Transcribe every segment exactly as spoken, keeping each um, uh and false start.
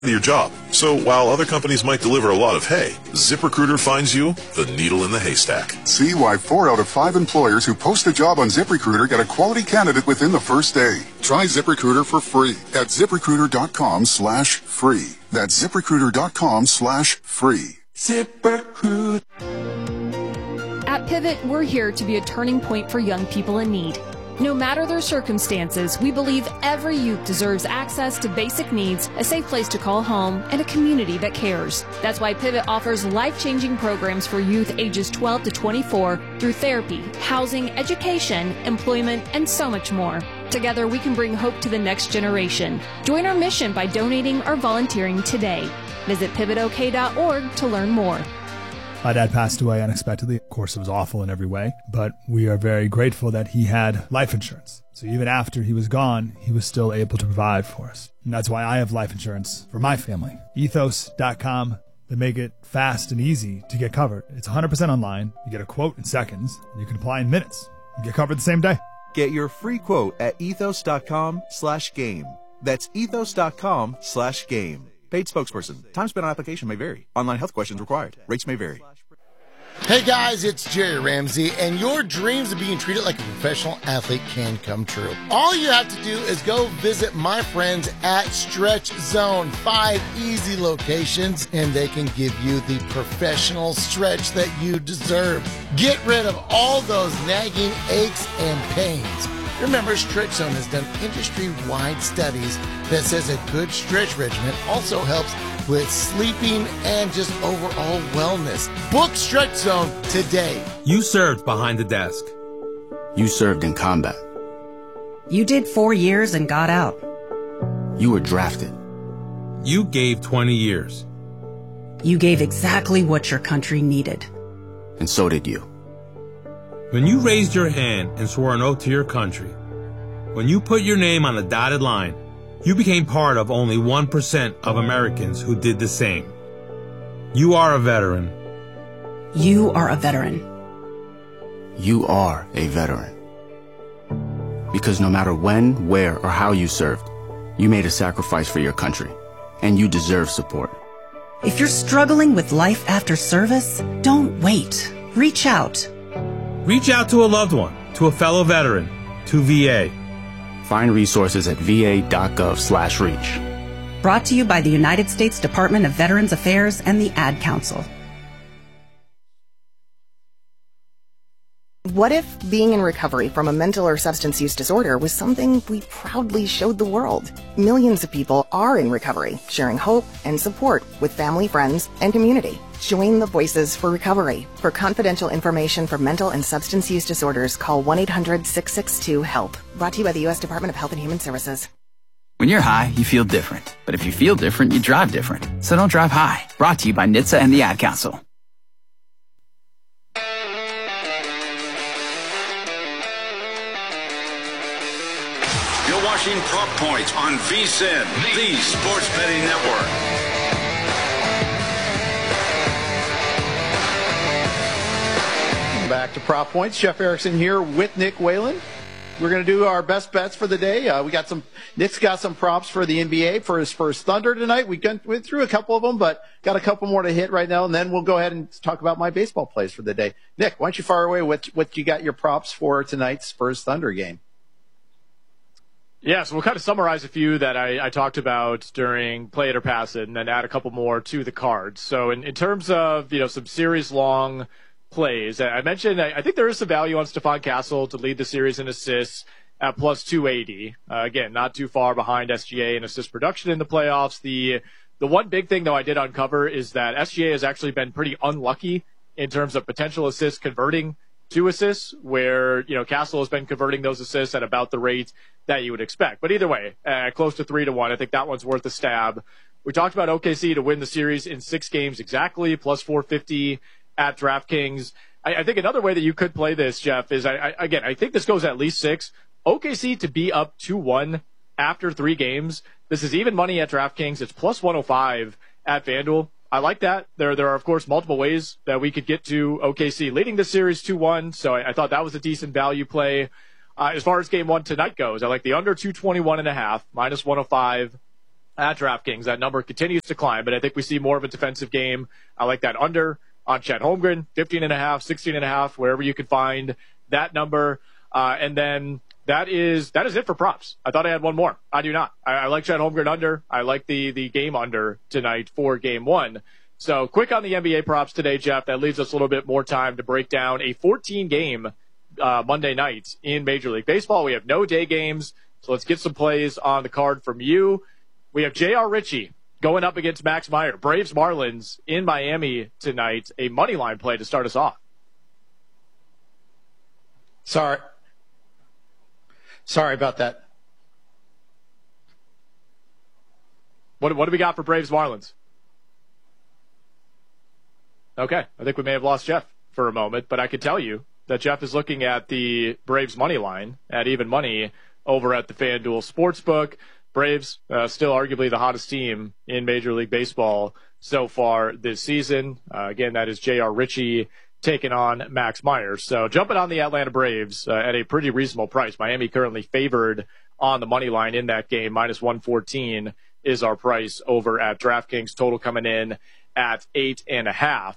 your job. So while other companies might deliver a lot of hay, ZipRecruiter finds you the needle in the haystack. See why four out of five employers who post a job on ZipRecruiter get a quality candidate within the first day. Try ZipRecruiter for free at ZipRecruiter.com slash free. That's ZipRecruiter.com slash free. ZipRecruiter. At Pivot, we're here to be a turning point for young people in need. No matter their circumstances, we believe every youth deserves access to basic needs, a safe place to call home, and a community that cares. That's why Pivot offers life-changing programs for youth ages twelve to twenty-four through therapy, housing, education, employment, and so much more. Together, we can bring hope to the next generation. Join our mission by donating or volunteering today. Visit pivot o k dot org to learn more. My dad passed away unexpectedly. Of course, it was awful in every way, but we are very grateful that he had life insurance. So even after he was gone, he was still able to provide for us. And that's why I have life insurance for my family. ethos dot com. They make it fast and easy to get covered. It's one hundred percent online. You get a quote in seconds. And you can apply in minutes. You get covered the same day. Get your free quote at ethos dot com slash game. That's ethos dot com slash game. Paid spokesperson. Time spent on application may vary. Online health questions required. Rates may vary. Hey guys, it's Jerry Ramsey, and your dreams of being treated like a professional athlete can come true. All you have to do is go visit my friends at Stretch Zone. Five easy locations, and they can give you the professional stretch that you deserve. Get rid of all those nagging aches and pains. Remember, Stretch Zone has done industry-wide studies that says a good stretch regimen also helps with sleeping and just overall wellness. Book Stretch Zone today. You served behind the desk. You served in combat. You did four years and got out. You were drafted. You gave twenty years. You gave exactly what your country needed. And so did you. When you raised your hand and swore an oath to your country, when you put your name on the dotted line, you became part of only one percent of Americans who did the same. You are a veteran. You are a veteran. You are a veteran. Because no matter when, where, or how you served, you made a sacrifice for your country, and you deserve support. If you're struggling with life after service, don't wait. Reach out. Reach out to a loved one, to a fellow veteran, to V A. Find resources at v a dot gov slash reach. Brought to you by the United States Department of Veterans Affairs and the Ad Council. What if being in recovery from a mental or substance use disorder was something we proudly showed the world? Millions of people are in recovery, sharing hope and support with family, friends, and community. Join the Voices for Recovery. For confidential information for mental and substance use disorders, call one eight hundred six six two HELP. Brought to you by the U S Department of Health and Human Services. When you're high, you feel different. But if you feel different, you drive different. So don't drive high. Brought to you by N H T S A and the Ad Council. You're watching Prop Points on V S I N, the Sports Betting Network. Back to Prop Points. Jeff Erickson here with Nick Whalen. We're going to do our best bets for the day. Uh, we got some, Nick's got some props for the N B A for his first Thunder tonight. We went through a couple of them, but got a couple more to hit right now, and then we'll go ahead and talk about my baseball plays for the day. Nick, why don't you fire away what, what you got your props for tonight's Spurs Thunder game? Yeah, so we'll kind of summarize a few that I, I talked about during Play It or Pass It, and then add a couple more to the cards. So in, in terms of, you know, some series long plays, I mentioned I, I think there is some value on Stephon Castle to lead the series in assists at plus two eighty. Uh, again, not too far behind S G A in assist production in the playoffs. The the one big thing, though, I did uncover is that S G A has actually been pretty unlucky in terms of potential assists converting to assists, where, you know, Castle has been converting those assists at about the rate that you would expect. But either way, uh, close to three to one. I think that one's worth a stab. We talked about O K C to win the series in six games exactly, plus four fifty at DraftKings. I, I think another way that you could play this, Jeff, is, I, I again, I think this goes at least six. O K C to be up two one after three games. This is even money at DraftKings. It's plus one oh five at FanDuel. I like that. There there are, of course, multiple ways that we could get to O K C leading the series two one, so I, I thought that was a decent value play. Uh, as far as game one tonight goes, I like the under two twenty-one and a half, minus one oh five at DraftKings. That number continues to climb, but I think we see more of a defensive game. I like that under on Chet Holmgren, fifteen and a half, sixteen and a half, wherever you can find that number. Uh, and then that is that is it for props. I thought I had one more. I do not. I, I like Chet Holmgren under. I like the the game under tonight for game one. So quick on the N B A props today, Jeff. That leaves us a little bit more time to break down a fourteen-game uh, Monday night in Major League Baseball. We have no day games, so let's get some plays on the card from you. We have J R. Ritchie going up against Max Meyer. Braves Marlins in Miami tonight. A money line play to start us off. Sorry. Sorry about that. What, what do we got for Braves Marlins? Okay, I think we may have lost Jeff for a moment, but I can tell you that Jeff is looking at the Braves money line at even money over at the FanDuel Sportsbook. Braves uh, still arguably the hottest team in Major League Baseball so far this season. Uh, again, that is J R. Ritchie taking on Max Meyer. So jumping on the Atlanta Braves uh, at a pretty reasonable price. Miami currently favored on the money line in that game. minus one fourteen is our price over at DraftKings. Total coming in at eight and a half.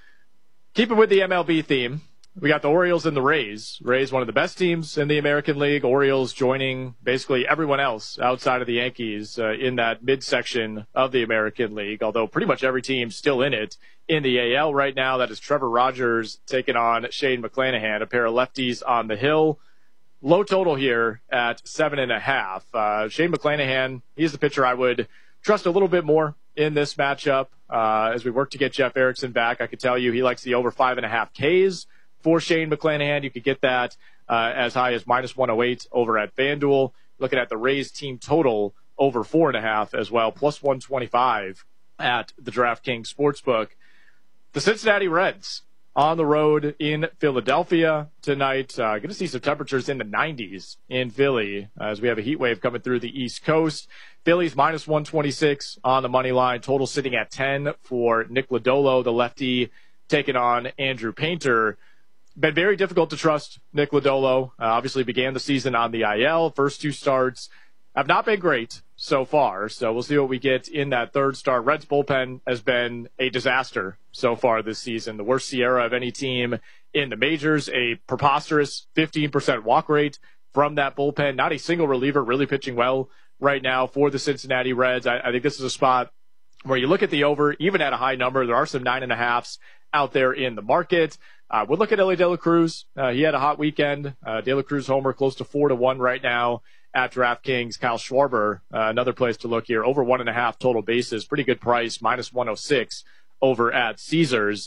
Keeping with the M L B theme, we got the Orioles and the Rays. Rays, one of the best teams in the American League. Orioles joining basically everyone else outside of the Yankees uh, in that midsection of the American League, although pretty much every team still in it in the A L right now. That is Trevor Rogers taking on Shane McClanahan, a pair of lefties on the hill. Low total here at seven and a half. Uh, Shane McClanahan, he's the pitcher I would trust a little bit more in this matchup. Uh, as we work to get Jeff Erickson back, I could tell you he likes the over five and a half Ks for Shane McClanahan. You could get that uh, as high as minus one oh eight over at FanDuel. Looking at the Rays team total over four and a half as well, plus one twenty-five at the DraftKings Sportsbook. The Cincinnati Reds on the road in Philadelphia tonight. Uh, going to see some temperatures in the nineties in Philly uh, as we have a heat wave coming through the East Coast. Phillies minus one twenty-six on the money line. Total sitting at ten for Nick Lodolo, the lefty, taking on Andrew Painter. Been very difficult to trust Nick Lodolo. Uh, obviously began the season on the I L. First two starts have not been great so far. So we'll see what we get in that third start. Reds bullpen has been a disaster so far this season. The worst Sierra of any team in the majors. A preposterous fifteen percent walk rate from that bullpen. Not a single reliever really pitching well right now for the Cincinnati Reds. I, I think this is a spot where you look at the over, even at a high number. There are some nine and a halves out there in the market. Uh, we'll look at Elly De La Cruz. Uh, he had a hot weekend. Uh, De La Cruz homer close to four to one right now at DraftKings. Kyle Schwarber, uh, another place to look here. Over one and a half total bases. Pretty good price. minus one oh six over at Caesars.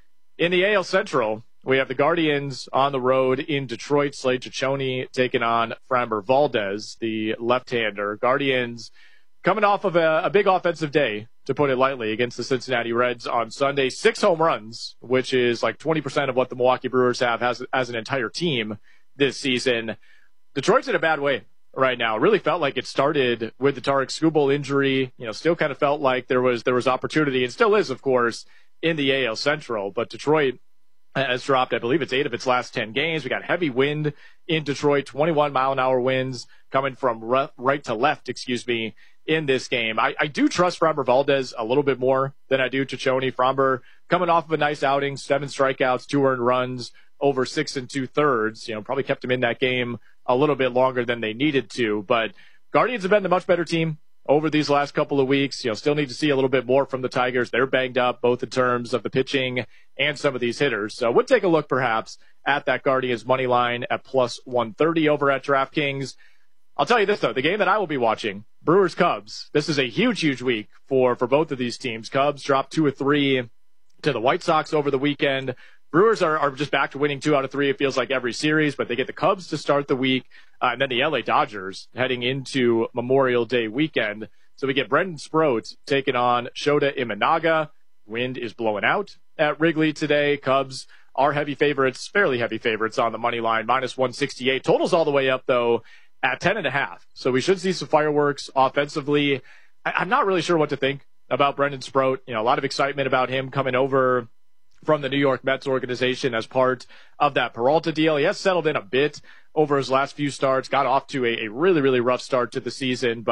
In the A L Central, we have the Guardians on the road in Detroit. Slade Ciccone taking on Framber Valdez, the left-hander. Guardians coming off of a, a big offensive day, to put it lightly, against the Cincinnati Reds on Sunday. Six home runs, which is like twenty percent of what the Milwaukee Brewers have as, as an entire team this season. Detroit's in a bad way right now. It really felt like it started with the Tarik Skubal injury. You know, still kind of felt like there was there was opportunity, and still is, of course, in the A L Central. But Detroit has dropped, I believe it's eight of its last ten games. We got heavy wind in Detroit, twenty-one mile an hour winds coming from re- right to left, excuse me, in this game. I, I do trust Framber Valdez a little bit more than I do Ciccone. Framber coming off of a nice outing, seven strikeouts, two earned runs over six and two thirds. You know, probably kept him in that game a little bit longer than they needed to. But Guardians have been the much better team over these last couple of weeks. You know, still need to see a little bit more from the Tigers. They're banged up both in terms of the pitching and some of these hitters. So we'll take a look perhaps at that Guardians money line at plus one thirty over at DraftKings. I'll tell you this, though, the game that I will be watching, Brewers-Cubs, this is a huge, huge week for, for both of these teams. Cubs dropped two or three to the White Sox over the weekend. Brewers are, are just back to winning two out of three, it feels like, every series, but they get the Cubs to start the week, uh, and then the L A Dodgers heading into Memorial Day weekend. So we get Brendan Sproat taking on Shota Imanaga. Wind is blowing out at Wrigley today. Cubs are heavy favorites, fairly heavy favorites on the money line, minus one sixty-eight. Total's all the way up, though, at ten and a half. So we should see some fireworks offensively. I, I'm not really sure what to think about Brendan Sproat. You know, a lot of excitement about him coming over from the New York Mets organization as part of that Peralta deal. He has settled in a bit over his last few starts, got off to a, a really, really rough start to the season, but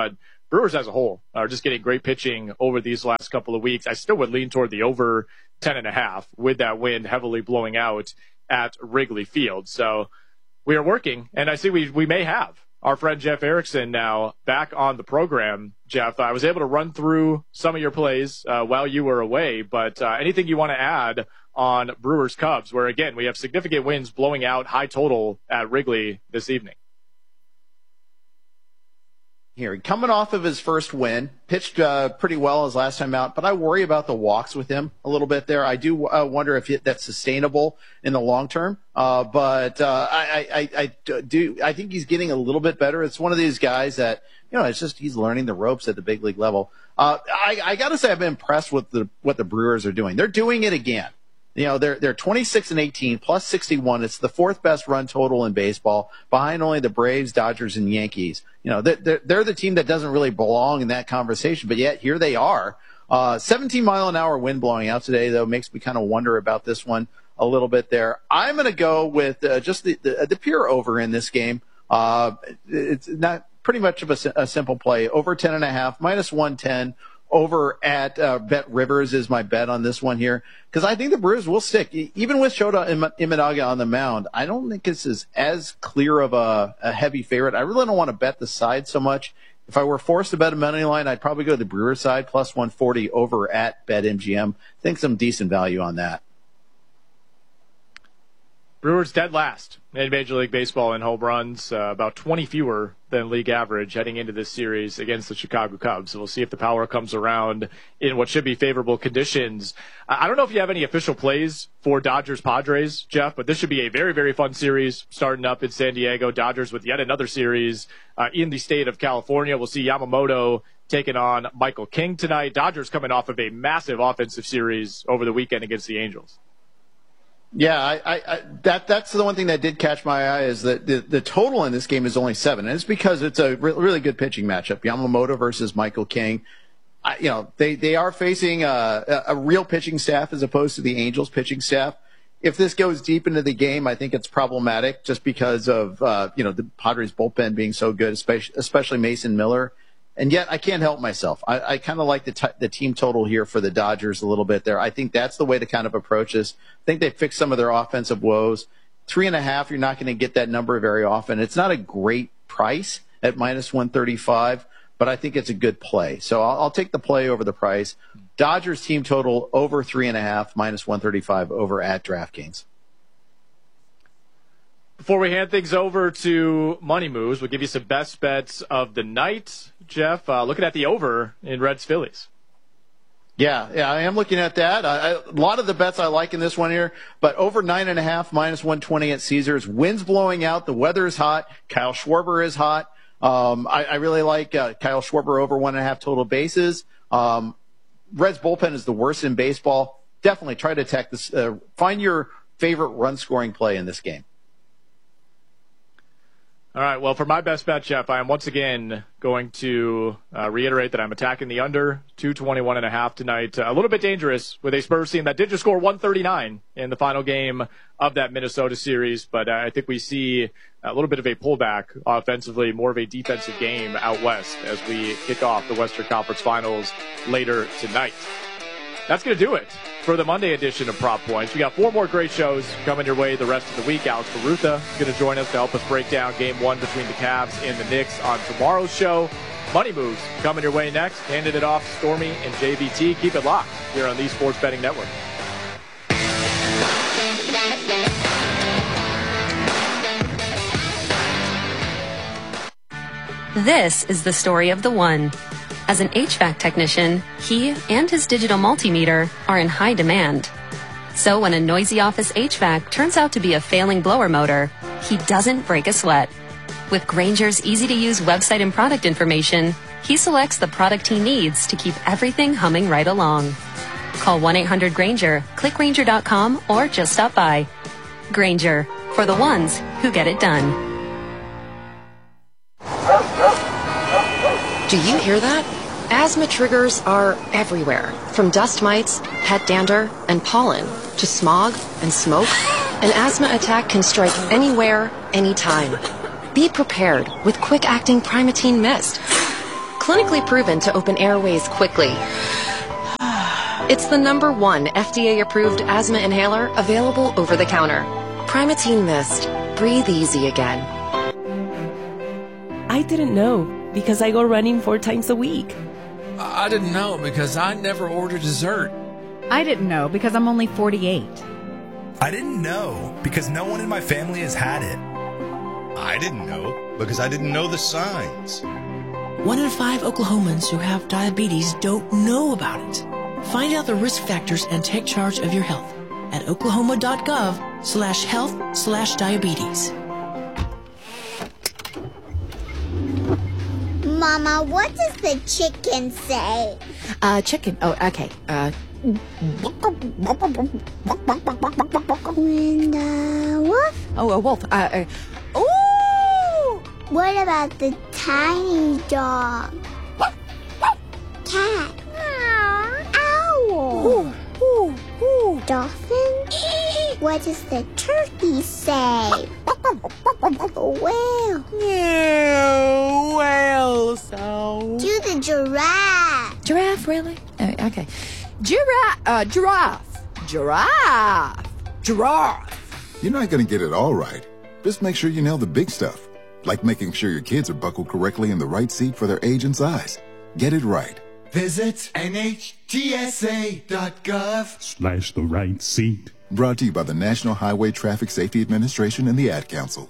Brewers as a whole are just getting great pitching over these last couple of weeks. I still would lean toward the over ten and a half with that wind heavily blowing out at Wrigley Field. So we are working, and I see we we may have our friend Jeff Erickson now back on the program. Jeff, I was able to run through some of your plays uh, while you were away, but uh, anything you want to add on Brewers Cubs, where again we have significant winds blowing out high total at Wrigley this evening? Here, coming off of his first win, pitched uh, pretty well his last time out, but I worry about the walks with him a little bit there. I do uh, wonder if it, that's sustainable in the long term. Uh, but uh, I, I, I do. I think he's getting a little bit better. It's one of these guys that, you know, it's just he's learning the ropes at the big league level. Uh, I, I got to say, I've been impressed with the what the Brewers are doing. They're doing it again. You know, they're they're twenty-six and eighteen plus sixty-one. It's the fourth best run total in baseball, behind only the Braves, Dodgers, and Yankees. You know, they're they're the team that doesn't really belong in that conversation, but yet here they are. Uh, seventeen mile an hour wind blowing out today, though, makes me kind of wonder about this one a little bit there. I'm going to go with uh, just the, the the pure over in this game. Uh, it's not pretty much of a, a simple play. Over ten and a half, minus one ten. Over at uh, Bet Rivers is my bet on this one here, because I think the Brewers will stick. Even with Shota Imanaga on the mound, I don't think this is as clear of a, a heavy favorite. I really don't want to bet the side so much. If I were forced to bet a money line, I'd probably go to the Brewers side, plus one forty over at BetMGM. I think some decent value on that. Brewers dead last in Major League Baseball in home runs, uh, about twenty fewer than league average heading into this series against the Chicago Cubs. So we'll see if the power comes around in what should be favorable conditions. I don't know if you have any official plays for Dodgers-Padres, Jeff, but this should be a very, very fun series starting up in San Diego. Dodgers with yet another series uh, in the state of California. We'll see Yamamoto taking on Michael King tonight. Dodgers coming off of a massive offensive series over the weekend against the Angels. Yeah, I, I, I, that that's the one thing that did catch my eye is that the, the total in this game is only seven, and it's because it's a re- really good pitching matchup. Yamamoto versus Michael King. I, you know, they they are facing a, a real pitching staff as opposed to the Angels pitching staff. If this goes deep into the game, I think it's problematic just because of uh, you know the Padres bullpen being so good, especially especially Mason Miller. And yet, I can't help myself. I, I kind of like the, t- the team total here for the Dodgers a little bit there. I think that's the way to kind of approach this. I think they fixed some of their offensive woes. Three and a half, you're not going to get that number very often. It's not a great price at minus one thirty-five, but I think it's a good play. So I'll, I'll take the play over the price. Dodgers team total over three and a half, minus one thirty-five over at DraftKings. Before we hand things over to Money Moves, we'll give you some best bets of the night. Jeff, uh, looking at the over in Reds Phillies. Yeah, yeah, I am looking at that. I, I, a lot of the bets I like in this one here, but over nine and a half, minus one twenty at Caesars. Winds blowing out. The weather is hot. Kyle Schwarber is hot. Um, I, I really like uh, Kyle Schwarber over one and a half total bases. Um, Reds bullpen is the worst in baseball. Definitely try to attack this. Uh, find your favorite run scoring play in this game. All right, well, for my best bet, Jeff, I am once again going to uh, reiterate that I'm attacking the under, two twenty-one and a half tonight. Uh, a little bit dangerous with a Spurs team that did just score one thirty-nine in the final game of that Minnesota series, but uh, I think we see a little bit of a pullback offensively, more of a defensive game out west as we kick off the Western Conference Finals later tonight. That's going to do it for the Monday edition of Prop Points. We got four more great shows coming your way the rest of the week. Alex Barutha is going to join us to help us break down game one between the Cavs and the Knicks on tomorrow's show. Money Moves coming your way next. Handing it off to Stormy and J V T. Keep it locked here on the Sports Betting Network. This is the story of the one. As an H V A C technician, he and his digital multimeter are in high demand. So when a noisy office H V A C turns out to be a failing blower motor, he doesn't break a sweat. With Grainger's easy-to-use website and product information, he selects the product he needs to keep everything humming right along. Call one eight hundred Grainger, click Grainger dot com, or just stop by. Grainger, for the ones who get it done. Do you hear that? Asthma triggers are everywhere, from dust mites, pet dander, and pollen, to smog and smoke. An asthma attack can strike anywhere, anytime. Be prepared with quick-acting Primatene Mist. clinically proven to open airways quickly. It's the number one F D A-approved asthma inhaler available over the counter. Primatene Mist. Breathe easy again. I didn't know because I go running four times a week. I didn't know because I never order dessert. I didn't know because I'm only forty-eight. I didn't know because no one in my family has had it. I didn't know because I didn't know the signs. One in five Oklahomans who have diabetes don't know about it. Find out the risk factors and take charge of your health at oklahoma.gov slash health slash diabetes. Mama, what does the chicken say? Uh, chicken. Oh, okay. Uh, when the wolf? oh, a wolf. Uh, uh, Ooh! What about the tiny dog? Cat? Owl? Ooh, ooh, ooh. Dolphin? What does the turkey say? Whale? yeah, whale sound. Do the giraffe. Giraffe, really? Oh, okay. Giraffe. Uh, giraffe. Giraffe. Giraffe. You're not going to get it all right. Just make sure you nail the big stuff, like making sure your kids are buckled correctly in the right seat for their age and size. Get it right. Visit N H T S A dot gov Slash the right seat. Brought to you by the National Highway Traffic Safety Administration and the Ad Council.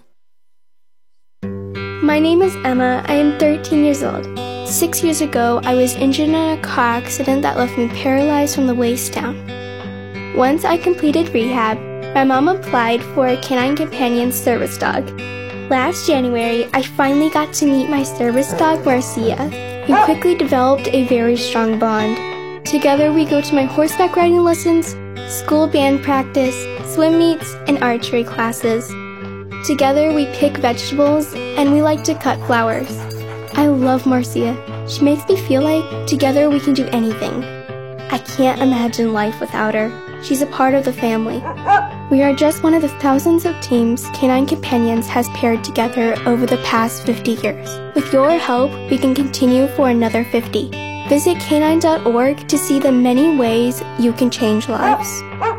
My name is Emma. I am thirteen years old. Six years ago, I was injured in a car accident that left me paralyzed from the waist down. Once I completed rehab, my mom applied for a Canine Companion service dog. Last January, I finally got to meet my service dog, Marcia. We quickly developed a very strong bond. Together, we go to my horseback riding lessons, school band practice, swim meets, and archery classes. Together, we pick vegetables, and we like to cut flowers. I love Marcia. She makes me feel like together we can do anything. I can't imagine life without her. She's a part of the family. We are just one of the thousands of teams Canine Companions has paired together over the past fifty years. With your help, we can continue for another fifty. Visit canine dot org to see the many ways you can change lives.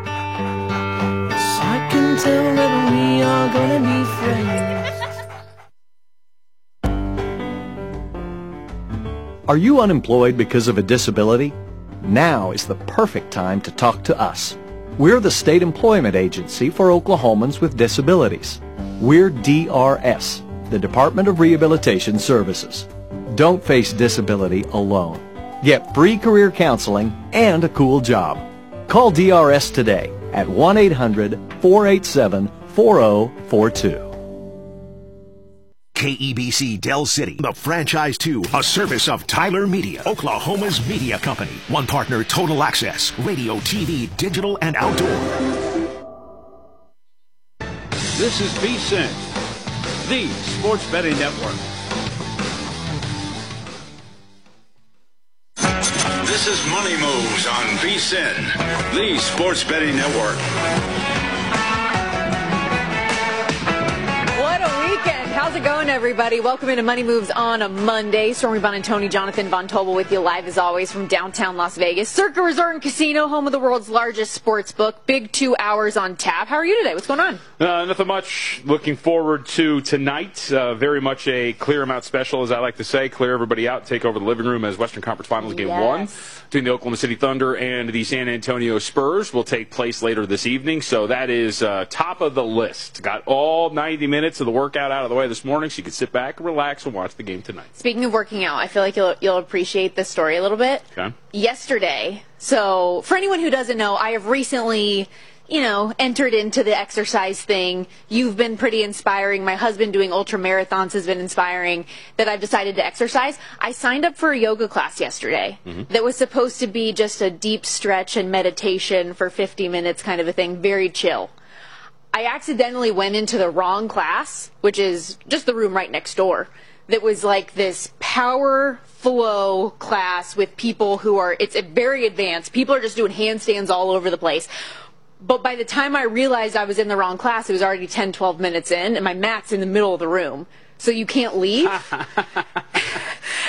I can tell that we are gonna be friends. Are you unemployed because of a disability? Now is the perfect time to talk to us. We're the state employment agency for Oklahomans with disabilities. We're D R S, the Department of Rehabilitation Services. Don't face disability alone. Get free career counseling and a cool job. Call D R S today at one eight hundred, four eight seven, four zero four two. K E B C Del City, the franchise two, a service of Tyler Media, Oklahoma's media company. One partner, Total Access, radio, T V, digital, and outdoor. This is V S I N, the Sports Betting Network. This is Money Moves on V S I N, the Sports Betting Network. What a weekend. How's it going, everybody? Welcome into Money Moves on a Monday. Stormy Von and Tony, Jonathan Von Tobel with you live as always from downtown Las Vegas. Circa Resort and Casino, home of the world's largest sports book. Big two hours on tap. How are you today? What's going on? Uh, nothing much. Looking forward to tonight. Uh, very much a clear them out special, as I like to say. Clear everybody out, take over the living room as Western Conference Finals Game Yes. one between the Oklahoma City Thunder and the San Antonio Spurs will take place later this evening. So that is uh, top of the list. Got all ninety minutes of the workout out of the way this morning, so you can sit back, relax, and watch the game tonight. Speaking of working out, I feel like you'll, you'll appreciate this story a little bit. Okay. Yesterday, so for anyone who doesn't know, I have recently, you know, entered into the exercise thing. You've been pretty inspiring. My husband doing ultra marathons has been inspiring that I've decided to exercise. I signed up for a yoga class yesterday Mm-hmm. that was supposed to be just a deep stretch and meditation for fifty minutes kind of a thing, very chill. I accidentally went into the wrong class, which is just the room right next door, that was like this power flow class with people who are, it's a very advanced. People are just doing handstands all over the place. But by the time I realized I was in the wrong class, it was already ten, twelve minutes in, and my mat's in the middle of the room. So you can't leave.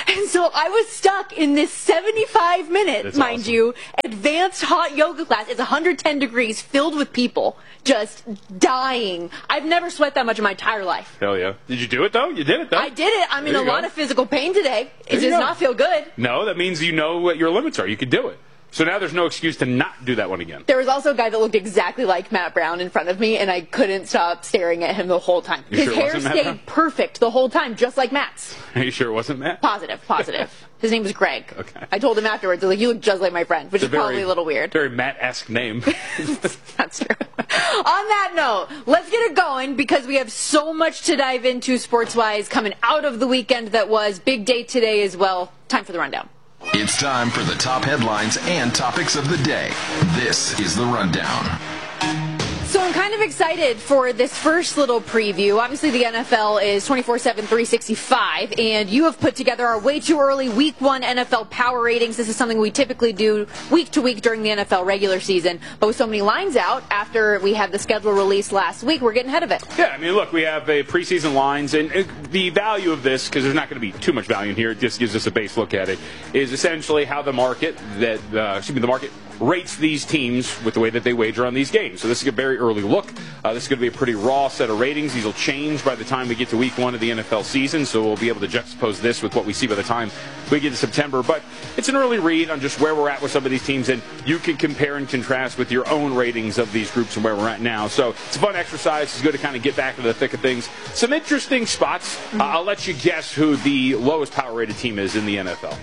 And so I was stuck in this seventy-five minute, That's mind awesome. you, advanced hot yoga class. It's one hundred ten degrees, filled with people just dying. I've never sweat that much in my entire life. Hell yeah. Did you do it, though? You did it, though? I did it. I'm in There a you lot go. of physical pain today. It There you does go. not feel good. No, that means you know what your limits are. You can do it. So now there's no excuse to not do that one again. There was also a guy that looked exactly like Matt Brown in front of me, and I couldn't stop staring at him the whole time. You His sure it hair wasn't Matt stayed Brown? perfect the whole time, just like Matt's. Are you sure it wasn't Matt? Positive, positive. His name was Greg. Okay. I told him afterwards, I was like, you look just like my friend, which It's is a very- probably a little weird. Very Matt-esque name. That's true. On that note, let's get it going because we have so much to dive into sports-wise coming out of the weekend that was. Big day today as well. Time for the rundown. It's time for the top headlines and topics of the day. This is the Rundown. So I'm kind of excited for this first little preview. Obviously, the N F L is twenty-four seven, three sixty-five, and you have put together our way too early week one N F L power ratings. This is something we typically do week to week during the N F L regular season. But with so many lines out after we had the schedule released last week, we're getting ahead of it. Yeah, I mean, look, we have a preseason lines, and uh, the value of this, because there's not going to be too much value in here, it just gives us a base look at it, is essentially how the market that uh, excuse me, the market rates these teams with the way that they wager on these games. So this is a very early look. Uh, this is going to be a pretty raw set of ratings. These will change by the time we get to week one of the N F L season, so we'll be able to juxtapose this with what we see by the time we get to September. But it's an early read on just where we're at with some of these teams, and you can compare and contrast with your own ratings of these groups and where we're at now. So it's a fun exercise. It's good to kind of get back into the thick of things. Some interesting spots. Uh, I'll let you guess who the lowest power-rated team is in the N F L.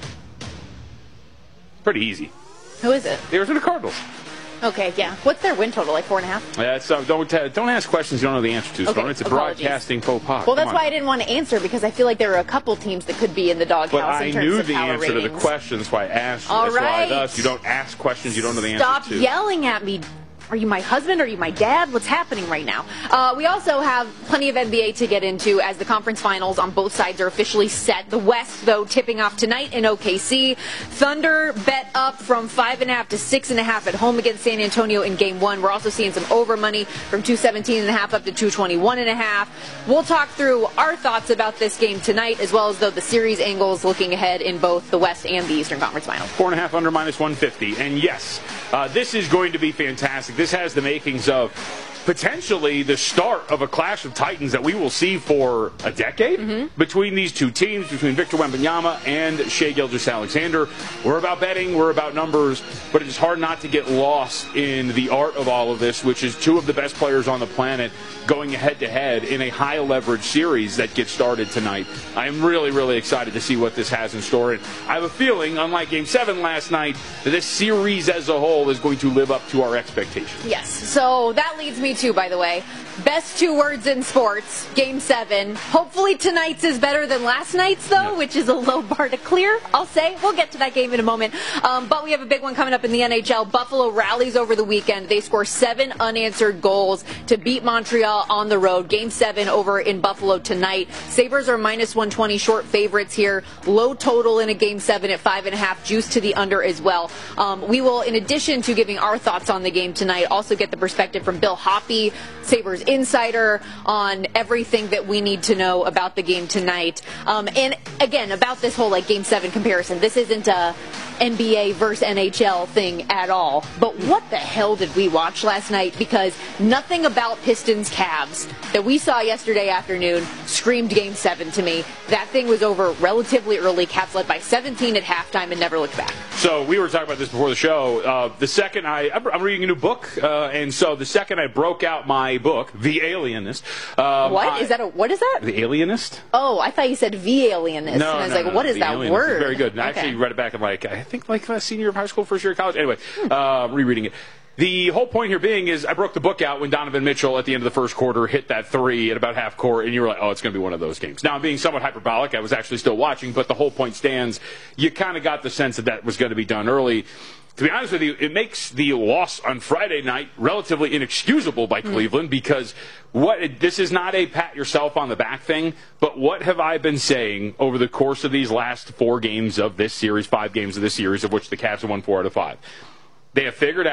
Pretty easy. Who is it? The Arizona Cardinals. Okay, yeah. What's their win total? Like four and a half? Uh, so don't uh, don't ask questions you don't know the answer to. Okay, Storm. It's a apologies. broadcasting faux pas. Well, Come that's on. why I didn't want to answer because I feel like there are a couple teams that could be in the doghouse But I in terms knew of the power answer ratings. to the question. That's why I asked you. All That's why right. thus you don't ask questions you don't know the Stop answer to. yelling at me. Are you my husband? Are you my dad? What's happening right now? Uh, we also have plenty of N B A to get into as the conference finals on both sides are officially set. The West, though, tipping off tonight in O K C. Thunder bet up from five and a half to six and a half at home against San Antonio in game one. We're also seeing some over money from two seventeen and a half up to two twenty-one and a half. We'll talk through our thoughts about this game tonight, as well as though the series angles looking ahead in both the West and the Eastern Conference Finals. Four and a half under minus one fifty. And yes, uh, this is going to be fantastic. This has the makings of potentially the start of a clash of titans that we will see for a decade Mm-hmm. between these two teams, between Victor Wembanyama and Shai Gilgeous-Alexander. We're about betting, we're about numbers, but it's hard not to get lost in the art of all of this, which is two of the best players on the planet going head-to-head in a high-leverage series that gets started tonight. I am really, really excited to see what this has in store. And I have a feeling, unlike Game seven last night, that this series as a whole is going to live up to our expectations. Yes, so that leads me to, by the way, best two words in sports, Game seven. Hopefully tonight's is better than last night's, though, which is a low bar to clear, I'll say. We'll get to that game in a moment. Um, but we have a big one coming up in the N H L. Buffalo rallies over the weekend. They score seven unanswered goals to beat Montreal on the road. Game seven over in Buffalo tonight. Sabres are minus one twenty short favorites here. Low total in a Game seven at five and a half. Juice to the under as well. Um, we will, in addition to giving our thoughts on the game tonight, also get the perspective from Bill Hoppe, Sabres insider, on everything that we need to know about the game tonight. Um, and again, about this whole like Game seven comparison, this isn't a N B A versus N H L thing at all. But what the hell did we watch last night? Because nothing about Pistons Cavs that we saw yesterday afternoon screamed Game seven to me. That thing was over relatively early. Cavs led by seventeen at halftime and never looked back. So we were talking about this before the show. Uh, the second I, I'm reading a new book, uh, and so the second I broke out my book, The Alienist. Um, What I, is that? A, what is that? The Alienist? Oh, I thought you said V alienist. No, and I was no, like, no, what no, is The that Alienist. word? Very good. And I Okay. actually read it back in like, I think like a senior of high school, first year of college. Anyway, uh, rereading it. The whole point here being is I broke the book out when Donovan Mitchell at the end of the first quarter hit that three at about half court, and you were like, oh, it's going to be one of those games. Now, I'm being somewhat hyperbolic. I was actually still watching, but the whole point stands. You kind of got the sense that that was going to be done early. To be honest with you, it makes the loss on Friday night relatively inexcusable by Cleveland because what this is not a pat yourself on the back thing, but what have I been saying over the course of these last four games of this series, five games of this series, of which the Cavs have won four out of five? They have figured out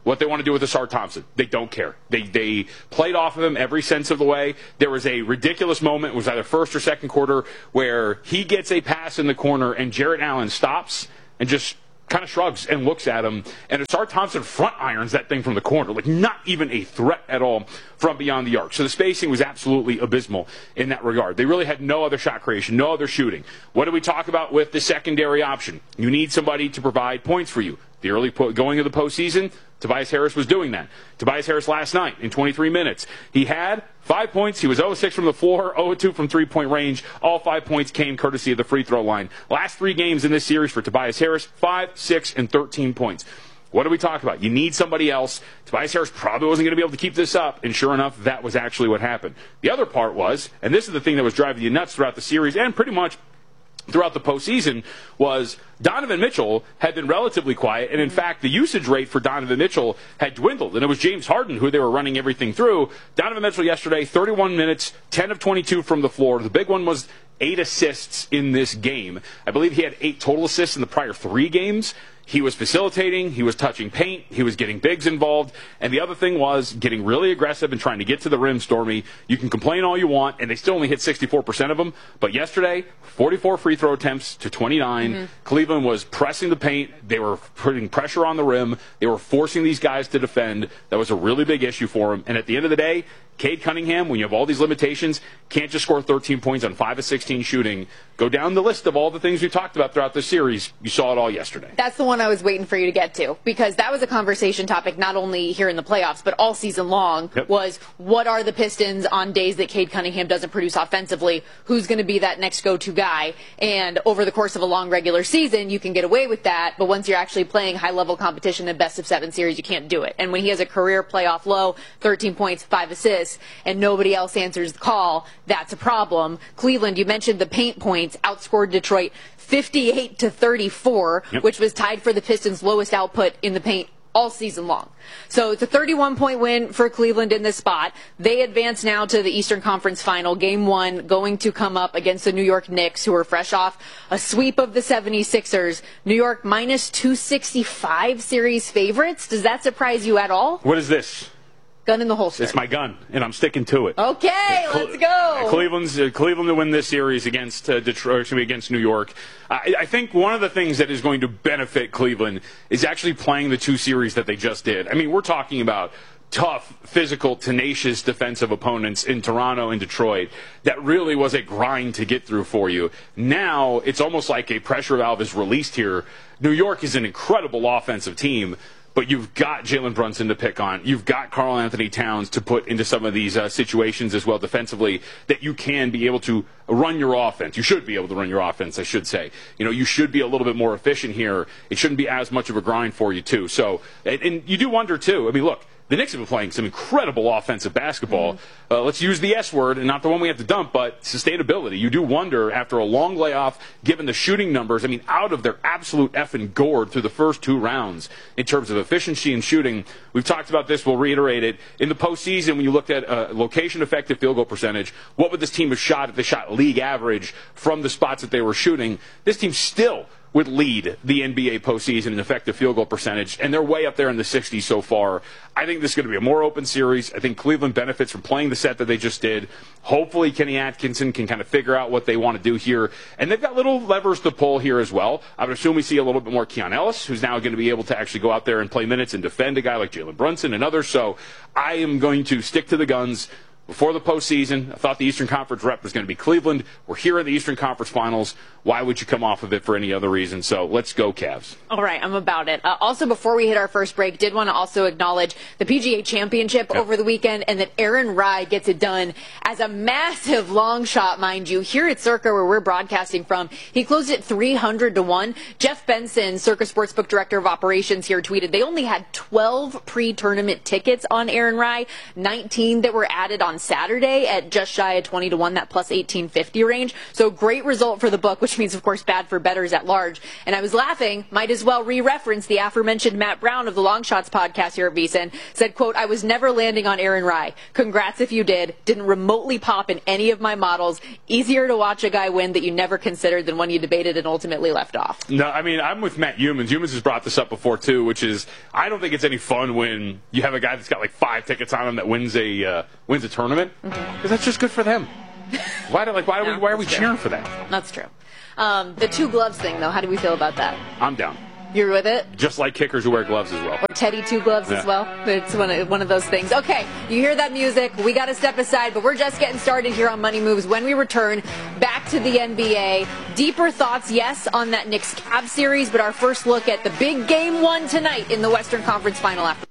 what they want to do with Asar Thompson. They don't care. They they played off of him every sense of the way. There was a ridiculous moment, it was either first or second quarter, where he gets a pass in the corner and Jarrett Allen stops and just kind of shrugs and looks at him, and Asar Thompson front irons that thing from the corner, like not even a threat at all from beyond the arc. So the spacing was absolutely abysmal in that regard. They really had no other shot creation, no other shooting. What do we talk about with the secondary option? You need somebody to provide points for you. The early po- going into the postseason, Tobias Harris was doing that. Tobias Harris last night in twenty-three minutes, he had five points. He was zero of six from the floor, zero of two from three-point range. All five points came courtesy of the free throw line. Last three games in this series for Tobias Harris, five, six, and thirteen points. What do we talk about? You need somebody else. Tobias Harris probably wasn't going to be able to keep this up, and sure enough, that was actually what happened. The other part was, and this is the thing that was driving you nuts throughout the series and pretty much throughout the postseason, was Donovan Mitchell had been relatively quiet, and in fact, the usage rate for Donovan Mitchell had dwindled, and it was James Harden who they were running everything through. Donovan Mitchell yesterday, thirty-one minutes, ten of twenty-two from the floor. The big one was eight assists in this game. I believe he had eight total assists in the prior three games. He was facilitating, he was touching paint, he was getting bigs involved, and the other thing was getting really aggressive and trying to get to the rim, Stormy. You can complain all you want, and they still only hit sixty-four percent of them, but yesterday, forty-four free throw attempts to twenty-nine. Mm-hmm. Cleveland was pressing the paint, they were putting pressure on the rim, they were forcing these guys to defend. That was a really big issue for them, and at the end of the day, Cade Cunningham, when you have all these limitations, can't just score thirteen points on five of sixteen shooting. Go down the list of all the things we talked about throughout this series. You saw it all yesterday. That's the one I was waiting for you to get to, because that was a conversation topic not only here in the playoffs, but all season long. Yep. Was what are the Pistons on days that Cade Cunningham doesn't produce offensively? Who's going to be that next go-to guy? And over the course of a long regular season, you can get away with that, but once you're actually playing high-level competition in best of seven series, you can't do it. And when he has a career playoff low, thirteen points, five assists, and nobody else answers the call, that's a problem. Cleveland, you mentioned the paint points, outscored Detroit fifty-eight to thirty-four, yep, which was tied for the Pistons' lowest output in the paint all season long. So it's a thirty-one point win for Cleveland in this spot. They advance now to the Eastern Conference Final. Game one going to come up against the New York Knicks, who are fresh off a sweep of the seventy-sixers. New York minus two sixty-five series favorites. Does that surprise you at all? What is this? Gun in the holster. It's my gun, and I'm sticking to it. Okay, Cle- let's go. Cleveland's uh, Cleveland to win this series against uh, Detroit, excuse me, against New York. I, I think one of the things that is going to benefit Cleveland is actually playing the two series that they just did. I mean, we're talking about tough, physical, tenacious defensive opponents in Toronto and Detroit that really was a grind to get through for you. Now, it's almost like a pressure valve is released here. New York is an incredible offensive team, but you've got Jalen Brunson to pick on. You've got Karl Anthony Towns to put into some of these uh, situations as well defensively, that you can be able to run your offense. You should be able to run your offense, I should say. You know, you should be a little bit more efficient here. It shouldn't be as much of a grind for you, too. So, and, and you do wonder, too. I mean, look, the Knicks have been playing some incredible offensive basketball. Mm-hmm. Uh, let's use the S word, and not the one we have to dump, but sustainability. You do wonder, after a long layoff, given the shooting numbers, I mean, out of their absolute effing gourd through the first two rounds in terms of efficiency and shooting. We've talked about this. We'll reiterate it. In the postseason, when you looked at uh, location-effective field goal percentage, what would this team have shot if they shot league average from the spots that they were shooting? This team still would lead the N B A postseason in effective field goal percentage, and they're way up there in the sixties so far. I think this is going to be a more open series. I think Cleveland benefits from playing the set that they just did. Hopefully Kenny Atkinson can kind of figure out what they want to do here, and they've got little levers to pull here as well. I would assume we see a little bit more Keon Ellis, who's now going to be able to actually go out there and play minutes and defend a guy like Jalen Brunson and others. So I am going to stick to the guns. Before the postseason, I thought the Eastern Conference rep was going to be Cleveland. We're here in the Eastern Conference Finals. Why would you come off of it for any other reason? So let's go, Cavs. All right, I'm about it. Uh, also, before we hit our first break, did want to also acknowledge the P G A Championship yep. over the weekend, and that Aaron Rai gets it done as a massive long shot, mind you, here at Circa, where we're broadcasting from. He closed it three hundred to one. Jeff Benson, Circa Sportsbook Director of Operations here, tweeted they only had twelve pre-tournament tickets on Aaron Rai, nineteen that were added on on Saturday at just shy of twenty to one, that plus eighteen fifty range. So great result for the book, which means, of course, bad for bettors at large. And I was laughing, might as well re-reference the aforementioned Matt Brown of the Long Shots podcast here at VSiN. Said, quote, I was never landing on Aaron Rai. Congrats if you did. Didn't remotely pop in any of my models. Easier to watch a guy win that you never considered than one you debated and ultimately left off. No, I mean, I'm with Matt Humans. Humans has brought this up before, too, which is I don't think it's any fun when you have a guy that's got like five tickets on him that wins a uh, wins a tournament, because mm-hmm. that's just good for them. Why do like why, do no, we, why are we true. cheering for that? That's true. Um, the two gloves thing, though, how do we feel about that? I'm down. You're with it? Just like kickers who wear gloves as well. Or Teddy two gloves yeah. as well. It's one of, one of those things. Okay, you hear that music. We got to step aside, but we're just getting started here on Money Moves. When we return, back to the N B A. Deeper thoughts, yes, on that Knicks-Cavs series, but our first look at the big game one tonight in the Western Conference Final after.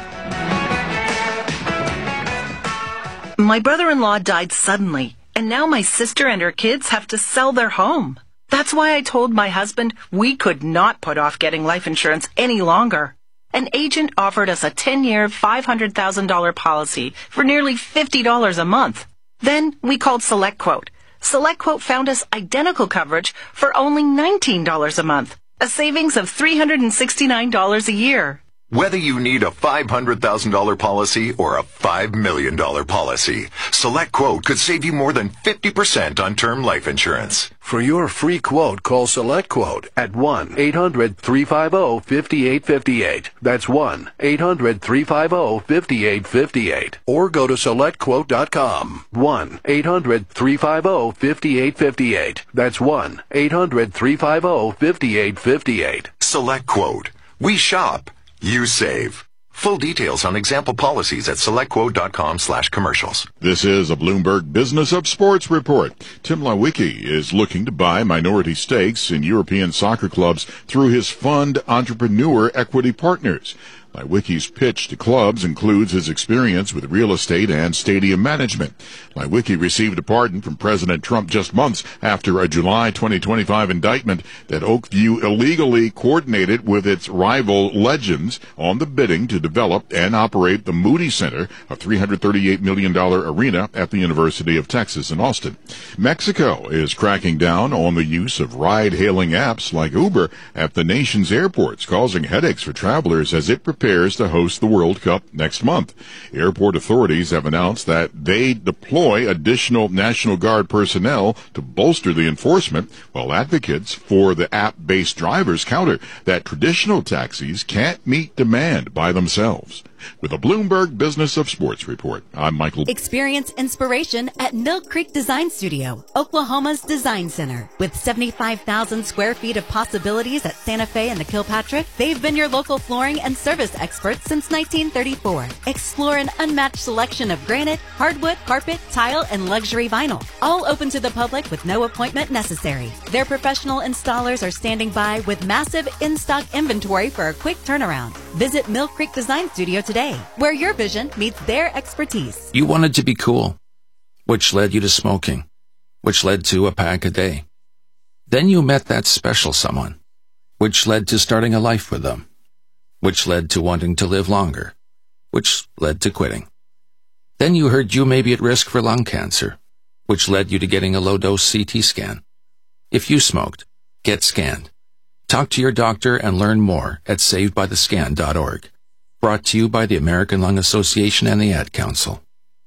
My brother-in-law died suddenly, and now my sister and her kids have to sell their home. That's why I told my husband we could not put off getting life insurance any longer. An agent offered us a ten-year, five hundred thousand dollars policy for nearly fifty dollars a month. Then we called SelectQuote. SelectQuote found us identical coverage for only nineteen dollars a month, a savings of three hundred sixty-nine dollars a year. Whether you need a five hundred thousand dollars policy or a five million dollars policy, SelectQuote could save you more than fifty percent on term life insurance. For your free quote, call SelectQuote at one eight hundred three five zero five eight five eight. That's one eight hundred three five zero five eight five eight. Or go to select quote dot com. one eight hundred three five zero five eight five eight. That's one eight hundred three five zero five eight five eight. SelectQuote. We shop. You save. Full details on example policies at selectquote.com slash commercials. This is a Bloomberg Business of Sports report. Tim Lewicki is looking to buy minority stakes in European soccer clubs through his fund Entrepreneur Equity Partners. Lewicki's pitch to clubs includes his experience with real estate and stadium management. Lewicki received a pardon from President Trump just months after a July twenty twenty-five indictment that Oakview illegally coordinated with its rival Legends on the bidding to develop and operate the Moody Center, a three hundred thirty-eight million dollars arena at the University of Texas in Austin. Mexico is cracking down on the use of ride-hailing apps like Uber at the nation's airports, causing headaches for travelers as it prepares to host the World Cup next month. Airport authorities have announced that they deploy additional National Guard personnel to bolster the enforcement, while advocates for the app-based drivers counter that traditional taxis can't meet demand by themselves. With a Bloomberg Business of Sports report, I'm Michael. Experience inspiration at Mill Creek Design Studio, Oklahoma's design center. With seventy-five thousand square feet of possibilities at Santa Fe and the Kilpatrick, they've been your local flooring and service experts since nineteen thirty-four. Explore an unmatched selection of granite, hardwood, carpet, tile, and luxury vinyl. All open to the public with no appointment necessary. Their professional installers are standing by with massive in-stock inventory for a quick turnaround. Visit Mill Creek Design Studio today, where your vision meets their expertise. You wanted to be cool, which led you to smoking, which led to a pack a day. Then you met that special someone, which led to starting a life with them, which led to wanting to live longer, which led to quitting. Then you heard you may be at risk for lung cancer, which led you to getting a low-dose C T scan. If you smoked, get scanned. Talk to your doctor and learn more at saved by the scan dot org. Brought to you by the American Lung Association and the Ad Council.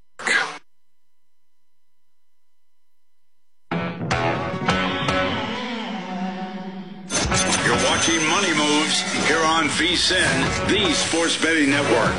You're watching Money Moves here on VSiN, the Sports Betting Network.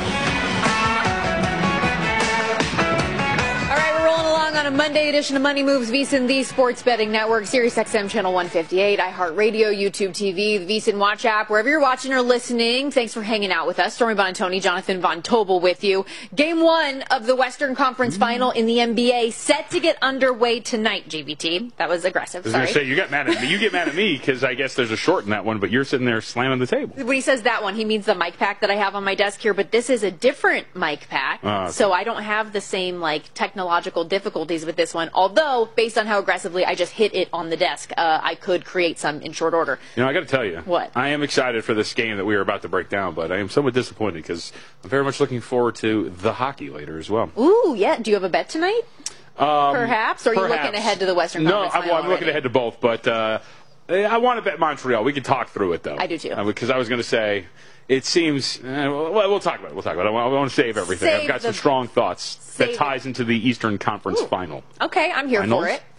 On a Monday edition of Money Moves, VSiN, the Sports Betting Network, Sirius X M Channel one fifty-eight, iHeartRadio, YouTube T V, the VSiN Watch app, wherever you're watching or listening. Thanks for hanging out with us. Stormy Buonantony, Jonathan Von Tobel with you. Game one of the Western Conference mm-hmm. Final in the N B A set to get underway tonight, G B T. That was aggressive. I was Sorry. going to say, you got mad at me. You get mad at me because I guess there's a short in that one, but you're sitting there slamming the table. When he says that one, he means the mic pack that I have on my desk here, but this is a different mic pack, uh, okay. so I don't have the same like technological difficulties series with this one. Although, based on how aggressively I just hit it on the desk, uh, I could create some in short order. You know, I got to tell you. What? I am excited for this game that we are about to break down, but I am somewhat disappointed because I'm very much looking forward to the hockey later as well. Ooh, yeah. Do you have a bet tonight? Um, perhaps? Or are perhaps. you looking ahead to the Western no, Conference I'm, final I'm looking already? ahead to both, but uh, I want to bet Montreal. We can talk through it, though. I do, too. Uh, because I was going to say, it seems, uh, well, we'll talk about it. We'll talk about it. I want, I want to save everything. Save I've got the, some strong thoughts that ties it. into the Eastern Conference Ooh. final. Okay, I'm here Finals? for it.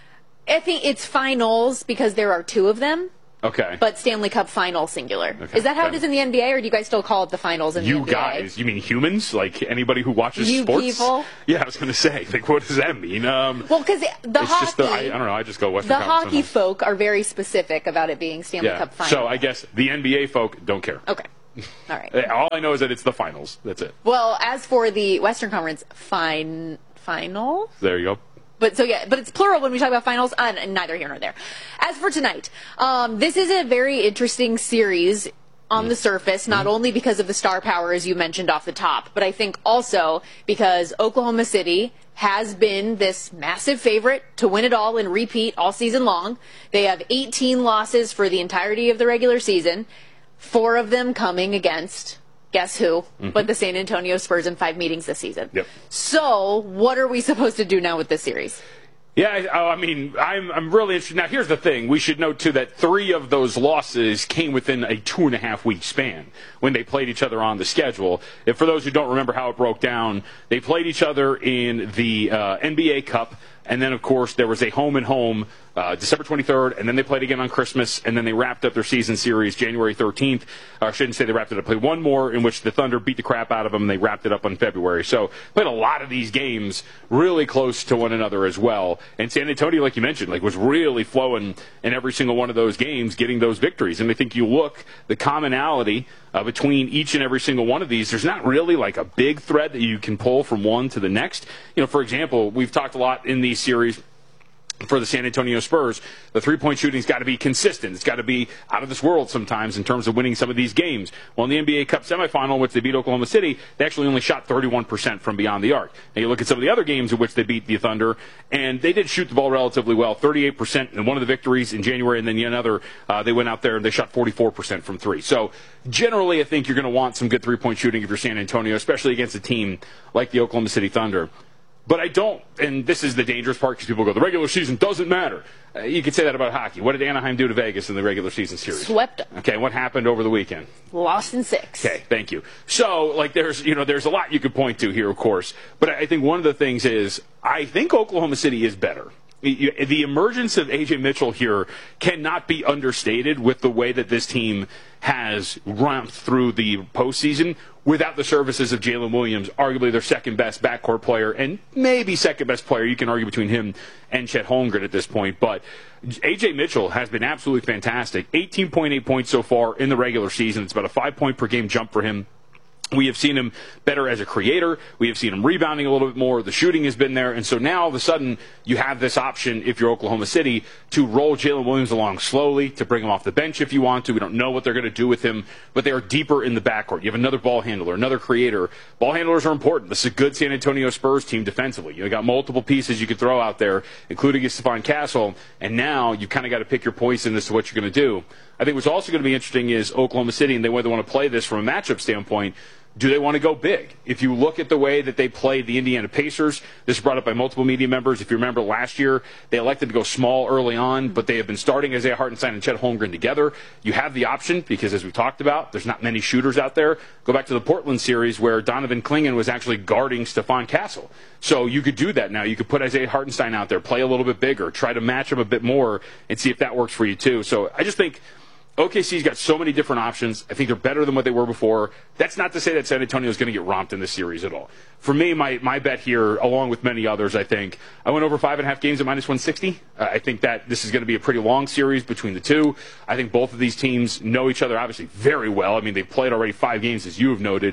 I think it's finals because there are two of them. Okay. But Stanley Cup final singular. Okay. Is that how Okay. it is in the N B A, or do you guys still call it the finals in the You N B A? guys, you mean humans? Like anybody who watches You sports? people? Yeah, I was going to say, like, what does that mean? Um, Well, because the it's hockey, just the, I, I don't know. I just go Western the Conference hockey Finals. folk are very specific about it being Stanley Yeah. Cup final. So I guess the N B A folk don't care. Okay. All right. All I know is that it's the finals. That's it. Well, as for the Western Conference fin- final, There you go. but so yeah, but it's plural when we talk about finals. Uh, neither here nor there. As for tonight, um, this is a very interesting series on the surface, not only because of the star power, as you mentioned off the top, but I think also because Oklahoma City has been this massive favorite to win it all and repeat all season long. They have eighteen losses for the entirety of the regular season, four of them coming against, guess who, Mm-hmm. but the San Antonio Spurs in five meetings this season. Yep. So what are we supposed to do now with this series? Yeah, I, oh, I mean, I'm I'm really interested. Now, here's the thing: we should note too that three of those losses came within a two and a half week span when they played each other on the schedule. And for those who don't remember how it broke down, they played each other in the uh, N B A Cup, and then of course there was a home and home uh, December twenty-third, and then they played again on Christmas, and then they wrapped up their season series January thirteenth. Uh, I shouldn't say they wrapped it up. Played one more in which the Thunder beat the crap out of them, and they wrapped it up on February. So played a lot of these games really close to one another as well. And San Antonio, like you mentioned, like was really flowing in every single one of those games, getting those victories. And I think you look the commonality uh, between each and every single one of these. There's not really like a big thread that you can pull from one to the next. You know, for example, we've talked a lot in these series for the San Antonio Spurs, the three-point shooting's got to be consistent. It's got to be out of this world sometimes in terms of winning some of these games. Well, in the N B A Cup semifinal, in which they beat Oklahoma City, they actually only shot thirty-one percent from beyond the arc. Now, you look at some of the other games in which they beat the Thunder, and they did shoot the ball relatively well, thirty-eight percent in one of the victories in January, and then another, uh, they went out there and they shot forty-four percent from three. So, generally, I think you're going to want some good three-point shooting if you're San Antonio, especially against a team like the Oklahoma City Thunder. But I don't, and this is the dangerous part because people go, the regular season doesn't matter. Uh, you could say that about hockey. What did Anaheim do to Vegas in the regular season series? Swept them. Okay, what happened over the weekend? Lost in six. Okay, thank you. So, like, there's, you know, there's a lot you could point to here, of course. But I think one of the things is, I think Oklahoma City is better. The emergence of A J Mitchell here cannot be understated with the way that this team has ramped through the postseason without the services of Jalen Williams, arguably their second best backcourt player and maybe second best player. You can argue between him and Chet Holmgren at this point. But A J Mitchell has been absolutely fantastic. eighteen point eight points so far in the regular season. It's about a five point per game jump for him. We have seen him better as a creator. We have seen him rebounding a little bit more. The shooting has been there. And so now all of a sudden you have this option, if you're Oklahoma City, to roll Jalen Williams along slowly, to bring him off the bench if you want to. We don't know what they're going to do with him, but they are deeper in the backcourt. You have another ball handler, another creator. Ball handlers are important. This is a good San Antonio Spurs team defensively. You've got multiple pieces you could throw out there, including a Stephon Castle. And now you've kind of got to pick your poison as to what you're going to do. I think what's also going to be interesting is Oklahoma City, and they whether they want to play this from a matchup standpoint. Do they want to go big? If you look at the way that they played the Indiana Pacers, this is brought up by multiple media members. If you remember last year, they elected to go small early on, but they have been starting Isaiah Hartenstein and Chet Holmgren together. You have the option because, as we talked about, there's not many shooters out there. Go back to the Portland series where Donovan Clingan was actually guarding Stephon Castle. So you could do that now. You could put Isaiah Hartenstein out there, play a little bit bigger, try to match him a bit more, and see if that works for you too. So I just think O K C's got so many different options. I think they're better than what they were before. That's not to say that San Antonio is going to get romped in this series at all. For me, my, my bet here, along with many others, I think, I went over five and a half games at minus one sixty. Uh, I think that this is going to be a pretty long series between the two. I think both of these teams know each other obviously very well. I mean, they've played already five games, as you have noted.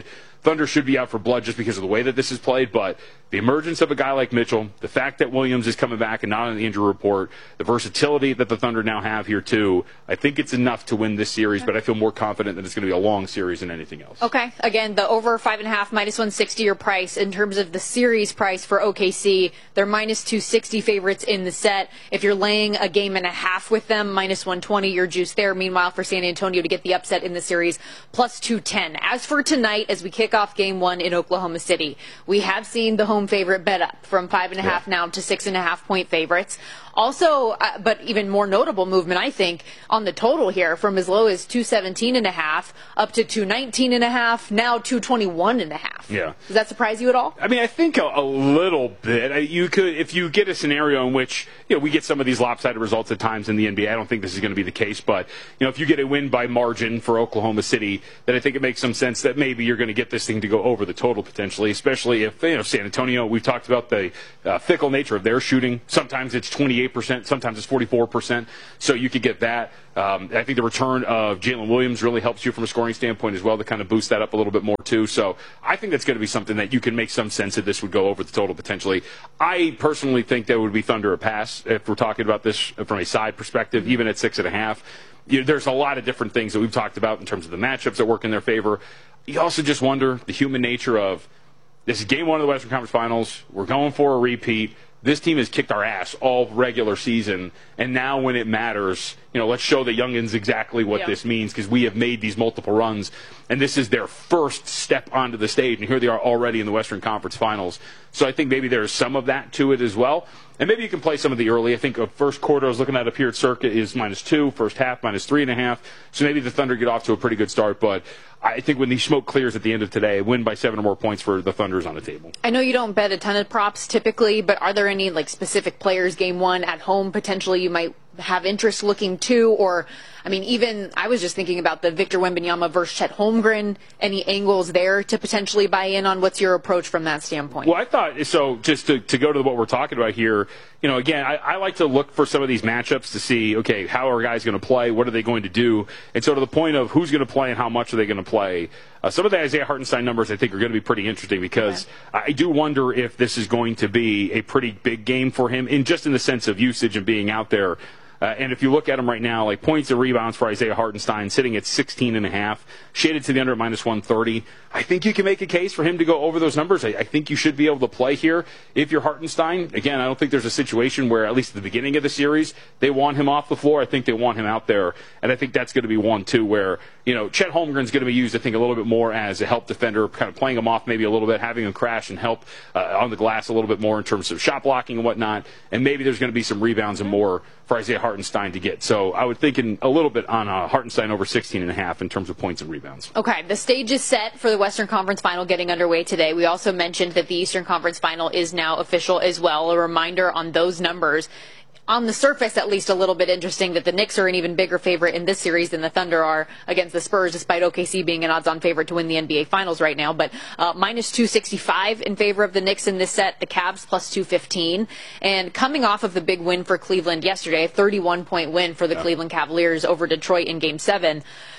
Thunder should be out for blood just because of the way that this is played, but the emergence of a guy like Mitchell, the fact that Williams is coming back and not on the injury report, the versatility that the Thunder now have here too, I think it's enough to win this series, but I feel more confident that it's going to be a long series than anything else. Okay, again, the over five and a half, minus one sixty your price. In terms of the series price for O K C, they're minus two sixty favorites in the set. If you're laying a game and a half with them, minus one twenty your juice there. Meanwhile, for San Antonio to get the upset in the series, plus two ten. As for tonight, as we kick off game one in Oklahoma City, we have seen the home favorite bet up from five and a half yeah. now to six and a half point favorites. Also, uh, but even more notable movement, I think, on the total here, from as low as two seventeen and a half up to two nineteen and a half, now two twenty-one and a half. Yeah. Does that surprise you at all? I mean, I think a, a little bit. You could, if you get a scenario in which, you know, we get some of these lopsided results at times in the N B A. I don't think this is going to be the case, but, you know, if you get a win by margin for Oklahoma City, then I think it makes some sense that maybe you're going to get this thing to go over the total potentially, especially if, you know, San Antonio, we've talked about the uh, fickle nature of their shooting. Sometimes it's twenty-eight percent, sometimes it's forty-four percent, so you could get that. Um, I think the return of Jalen Williams really helps you from a scoring standpoint as well to kind of boost that up a little bit more too. So I think that's going to be something that you can make some sense that this would go over the total potentially. I personally think that would be Thunder a pass if we're talking about this from a side perspective, even at six and a half. You know, there's a lot of different things that we've talked about in terms of the matchups that work in their favor. You also just wonder the human nature of this is game one of the Western Conference Finals. We're going for a repeat. This team has kicked our ass all regular season, and now when it matters, you know, let's show the youngins exactly what yeah. this means, because we have made these multiple runs, and this is their first step onto the stage, and here they are already in the Western Conference Finals. So I think maybe there's some of that to it as well. And maybe you can play some of the early. I think a first quarter I was looking at up here at Circuit is minus two, first half minus three and a half. So maybe the Thunder get off to a pretty good start, but I think when the smoke clears at the end of today, win by seven or more points for the Thunder's on the table. I know you don't bet a ton of props typically, but are there any like specific players game one at home potentially you might have interest looking to? Or, I mean, even I was just thinking about the Victor Wembanyama versus Chet Holmgren. Any angles there to potentially buy in on? What's your approach from that standpoint? Well, I thought, so just to, to go to what we're talking about here, you know, again, I, I like to look for some of these matchups to see, okay, how are guys going to play? What are they going to do? And so to the point of who's going to play and how much are they going to play, uh, some of the Isaiah Hartenstein numbers I think are going to be pretty interesting, because okay. I do wonder if this is going to be a pretty big game for him, in just in the sense of usage and being out there. Uh, and if you look at him right now, like points and rebounds for Isaiah Hartenstein sitting at sixteen and a half, shaded to the under at minus one thirty. I think you can make a case for him to go over those numbers. I, I think you should be able to play here if you're Hartenstein. Again, I don't think there's a situation where, at least at the beginning of the series, they want him off the floor. I think they want him out there. And I think that's going to be one, too, where, you know, Chet Holmgren's going to be used, I think, a little bit more as a help defender, kind of playing him off maybe a little bit, having him crash and help uh, on the glass a little bit more in terms of shot blocking and whatnot. And maybe there's going to be some rebounds and more for Isaiah Hartenstein to get. So I would think in a little bit on uh, Hartenstein over sixteen and a half in terms of points and rebounds. Okay, the stage is set for the Western Conference Final getting underway today. We also mentioned that the Eastern Conference Final is now official as well. A reminder on those numbers. On the surface, at least, a little bit interesting that the Knicks are an even bigger favorite in this series than the Thunder are against the Spurs, despite O K C being an odds-on favorite to win the N B A Finals right now. But uh, minus two sixty-five in favor of the Knicks in this set, the Cavs plus two fifteen. And coming off of the big win for Cleveland yesterday, a thirty-one point win for the yeah. Cleveland Cavaliers over Detroit in Game seven.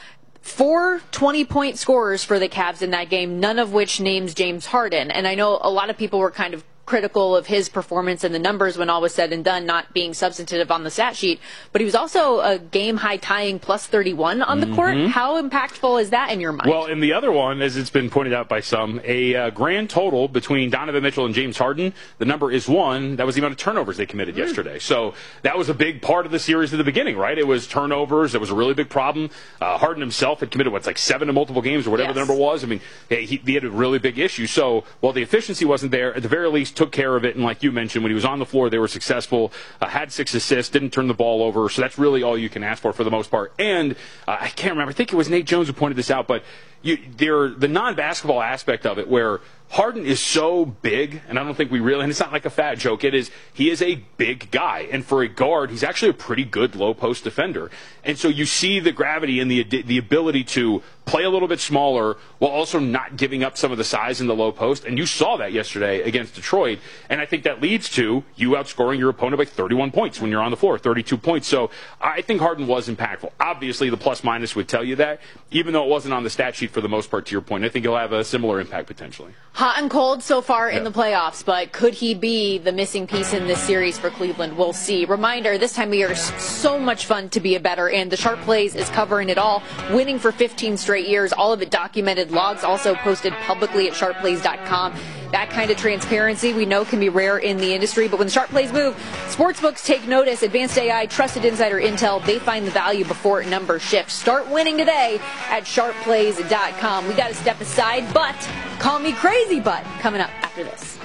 Four twenty-point scorers for the Cavs in that game, none of which names James Harden. And I know a lot of people were kind of critical of his performance and the numbers when all was said and done, not being substantive on the stat sheet, but he was also a game-high tying plus thirty-one on the mm-hmm. court. How impactful is that in your mind? Well, in the other one, as it's been pointed out by some, a uh, grand total between Donovan Mitchell and James Harden, the number is one. That was the amount of turnovers they committed mm. yesterday. So that was a big part of the series at the beginning, right? It was turnovers. It was a really big problem. Uh, Harden himself had committed, what's like seven in multiple games or whatever yes. the number was. I mean, he, he had a really big issue. So while the efficiency wasn't there, at the very least, took care of it, and like you mentioned, when he was on the floor, they were successful, uh, had six assists, didn't turn the ball over, so that's really all you can ask for for the most part. And uh, I can't remember, I think it was Nate Jones who pointed this out, but you, there, the non-basketball aspect of it, where Harden is so big, and I don't think we really, and it's not like a fat joke, it is, he is a big guy, and for a guard, he's actually a pretty good low-post defender. And so you see the gravity and the the ability to play a little bit smaller while also not giving up some of the size in the low post, and you saw that yesterday against Detroit, and I think that leads to you outscoring your opponent by thirty-one points when you're on the floor, thirty-two points. So I think Harden was impactful. Obviously, the plus-minus would tell you that, even though it wasn't on the stat sheet for the most part, to your point. I think he'll have a similar impact potentially. Hot and cold so far yeah. in the playoffs, but could he be the missing piece in this series for Cleveland? We'll see. Reminder, this time of year is so much fun to be a bettor, and the Sharp Plays is covering it all, winning for fifteen straight years, all of it documented, logs also posted publicly at sharp plays dot com. That kind of transparency we know can be rare in the industry, but when the Sharp Plays move, sportsbooks take notice. Advanced A I, trusted insider intel, they find the value before numbers shift. Start winning today at sharp plays dot com. We got to step aside, but call me crazy, but coming up after this.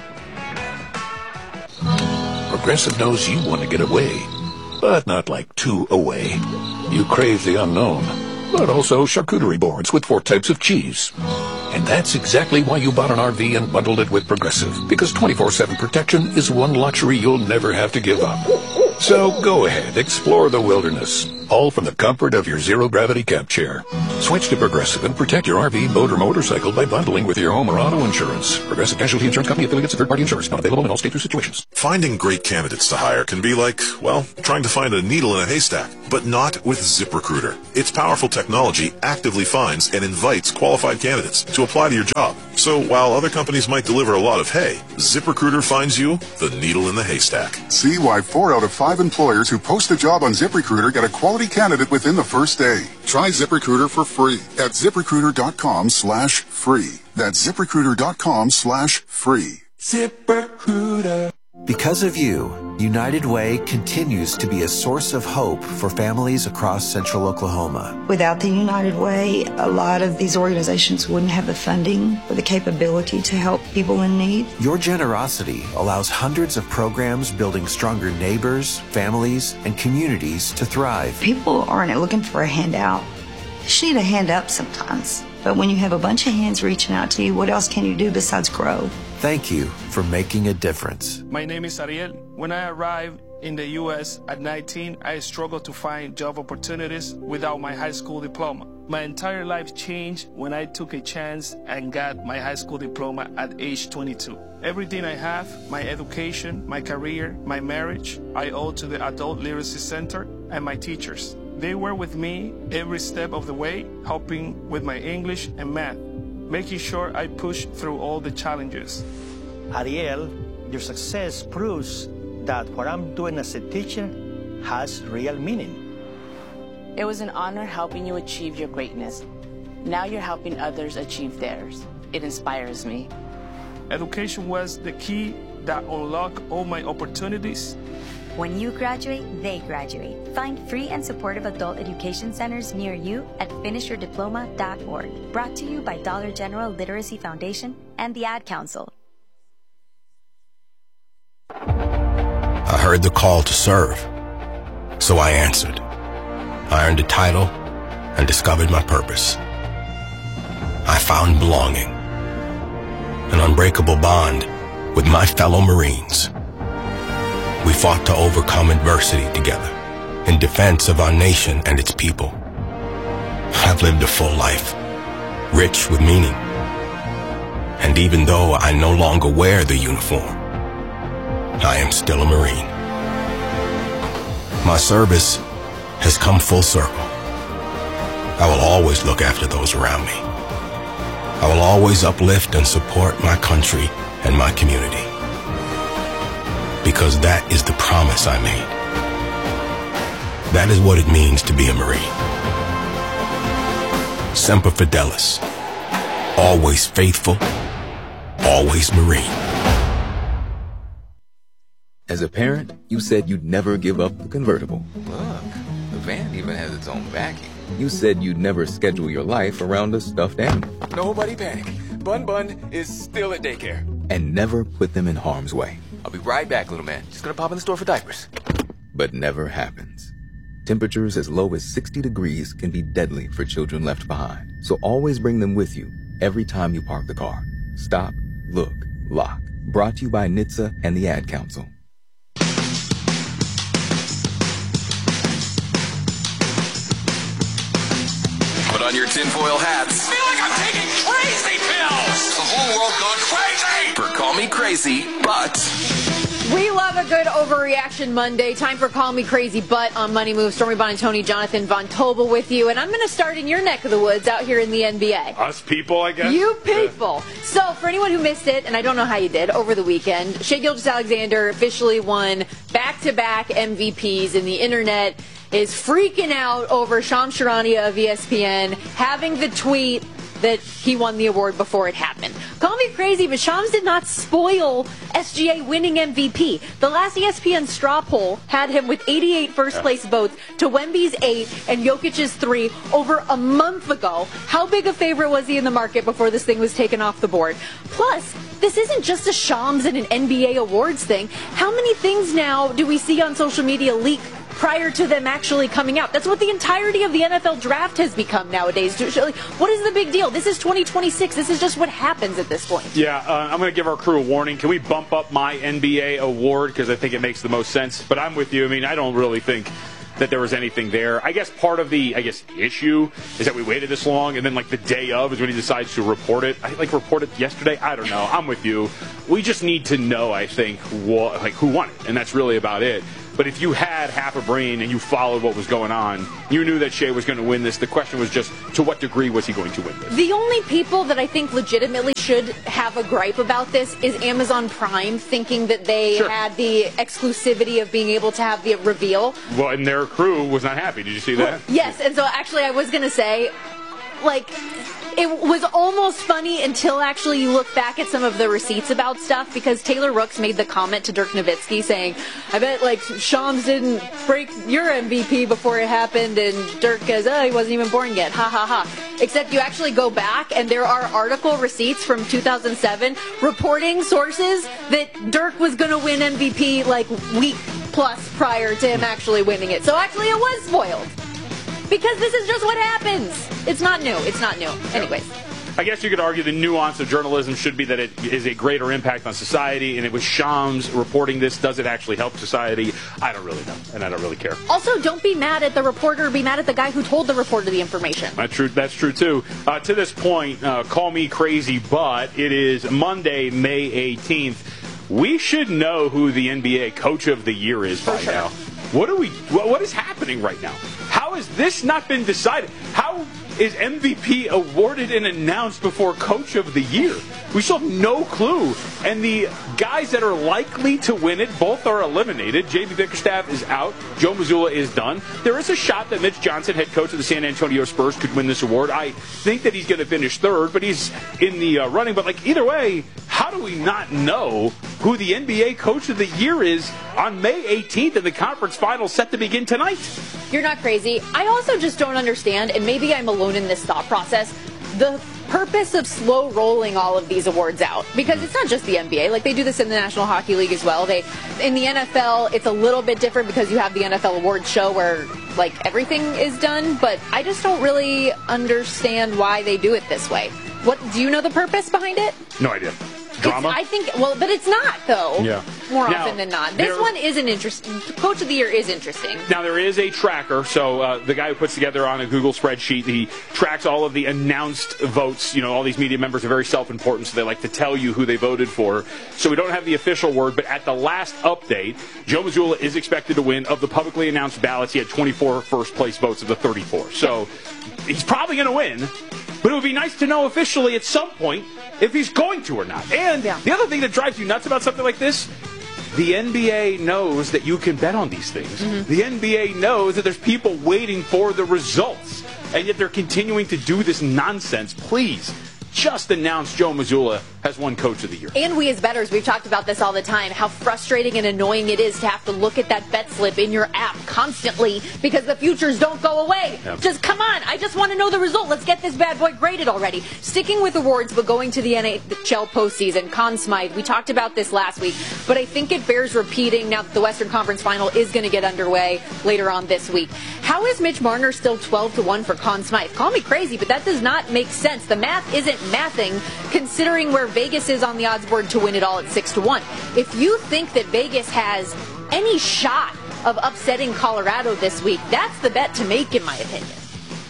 Progressive knows you want to get away, but not like too away. You crave the unknown, but also charcuterie boards with four types of cheese. And that's exactly why you bought an R V and bundled it with Progressive, because twenty-four seven protection is one luxury you'll never have to give up. So go ahead, explore the wilderness, all from the comfort of your zero-gravity camp chair. Switch to Progressive and protect your R V, boat, or motorcycle by bundling with your home or auto insurance. Progressive Casualty Insurance Company affiliates of third-party insurance, not available in all states or situations. Finding great candidates to hire can be like, well, trying to find a needle in a haystack, but not with ZipRecruiter. Its powerful technology actively finds and invites qualified candidates to apply to your job. So while other companies might deliver a lot of hay, ZipRecruiter finds you the needle in the haystack. See why four out of five employers who post a job on ZipRecruiter get a quality candidate within the first day. Try ZipRecruiter for free at ZipRecruiter.com slash free. That's ZipRecruiter.com slash free. ZipRecruiter. Because of you, United Way continues to be a source of hope for families across central Oklahoma. Without the United Way, a lot of these organizations wouldn't have the funding or the capability to help people in need. Your generosity allows hundreds of programs building stronger neighbors, families, and communities to thrive. People aren't looking for a handout. They just need a hand up sometimes. But when you have a bunch of hands reaching out to you, what else can you do besides grow? Thank you for making a difference. My name is Ariel. When I arrived in the U S at nineteen, I struggled to find job opportunities without my high school diploma. My entire life changed when I took a chance and got my high school diploma at age twenty-two. Everything I have, my education, my career, my marriage, I owe to the Adult Literacy Center and my teachers. They were with me every step of the way, helping with my English and math, making sure I pushed through all the challenges. Ariel, your success proves that what I'm doing as a teacher has real meaning. It was an honor helping you achieve your greatness. Now you're helping others achieve theirs. It inspires me. Education was the key that unlocked all my opportunities. When you graduate, they graduate. Find free and supportive adult education centers near you at finish your diploma dot org. Brought to you by Dollar General Literacy Foundation and the Ad Council. I heard the call to serve, so I answered. I earned a title and discovered my purpose. I found belonging, an unbreakable bond with my fellow Marines. We fought to overcome adversity together in defense of our nation and its people. I've lived a full life, rich with meaning. And even though I no longer wear the uniform, I am still a Marine. My service has come full circle. I will always look after those around me. I will always uplift and support my country and my community. Because that is the promise I made. That is what it means to be a Marine. Semper Fidelis. Always faithful. Always Marine. As a parent, you said you'd never give up the convertible. Look, the van even has its own backing. You said you'd never schedule your life around a stuffed animal. Nobody panic. Bun Bun is still at daycare. And never put them in harm's way. I'll be right back, little man. Just gonna pop in the store for diapers. But never happens. Temperatures as low as sixty degrees can be deadly for children left behind. So always bring them with you every time you park the car. Stop, look, lock. Brought to you by N H T S A and the Ad Council. Put on your tinfoil hats. I feel like I'm taking crazy pills. The whole world gone crazy. For Call Me Crazy, but... We love a good overreaction Monday. Time for Call Me Crazy But on Money Moves. Stormy Buonantony, Jonathan Von Tobel with you. And I'm going to start in your neck of the woods out here in the N B A. Us people, I guess? You people. Yeah. So, for anyone who missed it, and I don't know how you did, over the weekend, Shai Gilgeous-Alexander officially won back-to-back M V Ps, and the internet is freaking out over Shams Charania of E S P N having the tweet that he won the award before it happened. Call me crazy, but Shams did not spoil S G A winning M V P. The last E S P N straw poll had him with eighty-eight first-place votes to Wemby's eight and Jokic's three over a month ago. How big a favorite was he in the market before this thing was taken off the board? Plus, this isn't just a Shams and an N B A awards thing. How many things now do we see on social media leak prior to them actually coming out? That's what the entirety of the N F L draft has become nowadays. What is the big deal? This is twenty twenty-six. This is just what happens at this point. Yeah, uh, I'm going to give our crew a warning. Can we bump up my N B A award? Because I think it makes the most sense. But I'm with you. I mean, I don't really think that there was anything there. I guess part of the, I guess, issue is that we waited this long, and then, like, the day of is when he decides to report it. I, like, report it yesterday? I don't know. I'm with you. We just need to know, I think, what, like, who won it, and that's really about it. But if you had half a brain and you followed what was going on, you knew that Shai was going to win this. The question was just, to what degree was he going to win this? The only people that I think legitimately should have a gripe about this is Amazon Prime, thinking that they sure. had the exclusivity of being able to have the reveal. Well, and their crew was not happy. Did you see that? Yes, and so actually I was going to say, like, it was almost funny until actually you look back at some of the receipts about stuff, because Taylor Rooks made the comment to Dirk Nowitzki saying, I bet, like, Shams didn't break your M V P before it happened, and Dirk goes, oh, he wasn't even born yet, ha ha ha. Except you actually go back, and there are article receipts from two thousand seven reporting sources that Dirk was going to win M V P, like, week plus prior to him actually winning it. So actually it was spoiled. Because this is just what happens. It's not new. It's not new. Anyways. I guess you could argue the nuance of journalism should be that it is a greater impact on society, and it was Shams reporting this. Does it actually help society? I don't really know, and I don't really care. Also, don't be mad at the reporter. Be mad at the guy who told the reporter the information. That's true, that's true too. Uh, to this point, uh, call me crazy, but it is Monday, May eighteenth. We should know who the N B A Coach of the Year is by sure. now. What are we? What is happening right now? How has this not been decided? How is M V P awarded and announced before Coach of the Year? We still have no clue. And the guys that are likely to win it, both are eliminated. J B Bickerstaff is out. Joe Mazzulla is done. There is a shot that Mitch Johnson, head coach of the San Antonio Spurs, could win this award. I think that he's going to finish third, but he's in the uh, running. But, like, either way, how do we not know who the N B A Coach of the Year is on May eighteenth and the conference finals set to begin tonight? You're not crazy. I also just don't understand, and maybe I'm alone in this thought process, the purpose of slow rolling all of these awards out. Because it's not just the N B A. Like, they do this in the National Hockey League as well. They, in the N F L, it's a little bit different because you have the N F L awards show where, like, everything is done. But I just don't really understand why they do it this way. What, do you know the purpose behind it? No idea. Drama? It's, I think, well, but it's not, though. Yeah. More now, often than not. This one isn't interesting. Coach of the Year is interesting. Now, there is a tracker. So uh, the guy who puts together on a Google spreadsheet, he tracks all of the announced votes. You know, all these media members are very self-important, so they like to tell you who they voted for. So we don't have the official word, but at the last update, Joe Mazzulla is expected to win. Of the publicly announced ballots, he had twenty-four first-place votes of the thirty-four. So he's probably going to win. But it would be nice to know officially at some point if he's going to or not. And yeah. the other thing that drives you nuts about something like this, the N B A knows that you can bet on these things. Mm-hmm. The N B A knows that there's people waiting for the results, and yet they're continuing to do this nonsense. Please, just announce Joe Mazzulla has won Coach of the Year. And we as bettors, we've talked about this all the time, how frustrating and annoying it is to have to look at that bet slip in your app constantly because the futures don't go away. Yep. Just come on, I just want to know the result. Let's get this bad boy graded already. Sticking with awards, but going to the N H L postseason, Conn Smythe, we talked about this last week, but I think it bears repeating now that the Western Conference Final is going to get underway later on this week. How is Mitch Marner still twelve to one for Conn Smythe? Call me crazy, but that does not make sense. The math isn't mathing, considering where Vegas is on the odds board to win it all at six to one. If you think that Vegas has any shot of upsetting Colorado this week, that's the bet to make, in my opinion.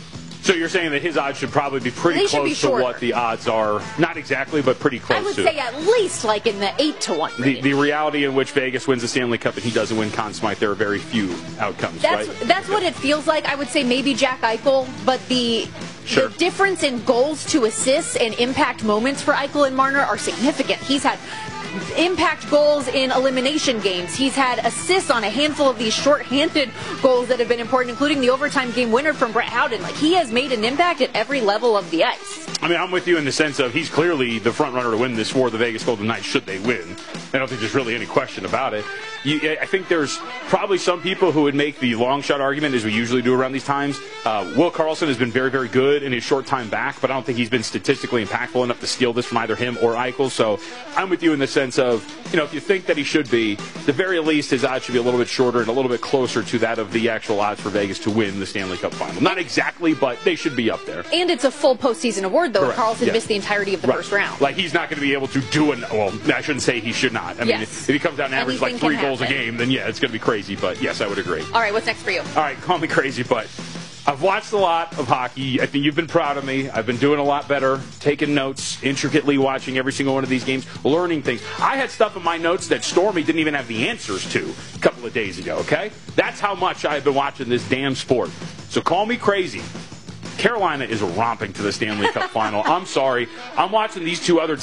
So you're saying that his odds should probably be pretty They should close be to shorter. what the odds are. Not exactly, but pretty close I would to. say at least like in the eight to one The, range. the reality in which Vegas wins the Stanley Cup and he doesn't win Conn Smythe, there are very few outcomes, That's right? that's what it feels like. I would say maybe Jack Eichel, but the Sure. the difference in goals to assists and impact moments for Eichel and Marner are significant. He's had impact goals in elimination games. He's had assists on a handful of these short-handed goals that have been important, including the overtime game winner from Brett Howden. Like, he has made an impact at every level of the ice. I mean, I'm with you in the sense of he's clearly the front runner to win this for the Vegas Golden Knights should they win. I don't think there's really any question about it. You, I think there's probably some people who would make the long shot argument, as we usually do around these times. Uh, Will Karlsson has been very, very good in his short time back, but I don't think he's been statistically impactful enough to steal this from either him or Eichel. So I'm with you in the sense of, you know, if you think that he should be, at the very least, his odds should be a little bit shorter and a little bit closer to that of the actual odds for Vegas to win the Stanley Cup final. Not exactly, but they should be up there. And it's a full postseason award, though. Correct. Karlsson Yes. missed the entirety of the Right. first round. Like, he's not going to be able to do an, well, I shouldn't say he should not. I mean, Yes. if he comes out and averages like Anything three can goals a happen. game, then yeah, it's going to be crazy. But yes, I would agree. All right, what's next for you? All right, call me crazy, but I've watched a lot of hockey. I think you've been proud of me. I've been doing a lot better, taking notes, intricately watching every single one of these games, learning things. I had stuff in my notes that Stormy didn't even have the answers to a couple of days ago, okay? That's how much I have been watching this damn sport. So call me crazy. Carolina is romping to the Stanley Cup final. I'm sorry. I'm watching these two other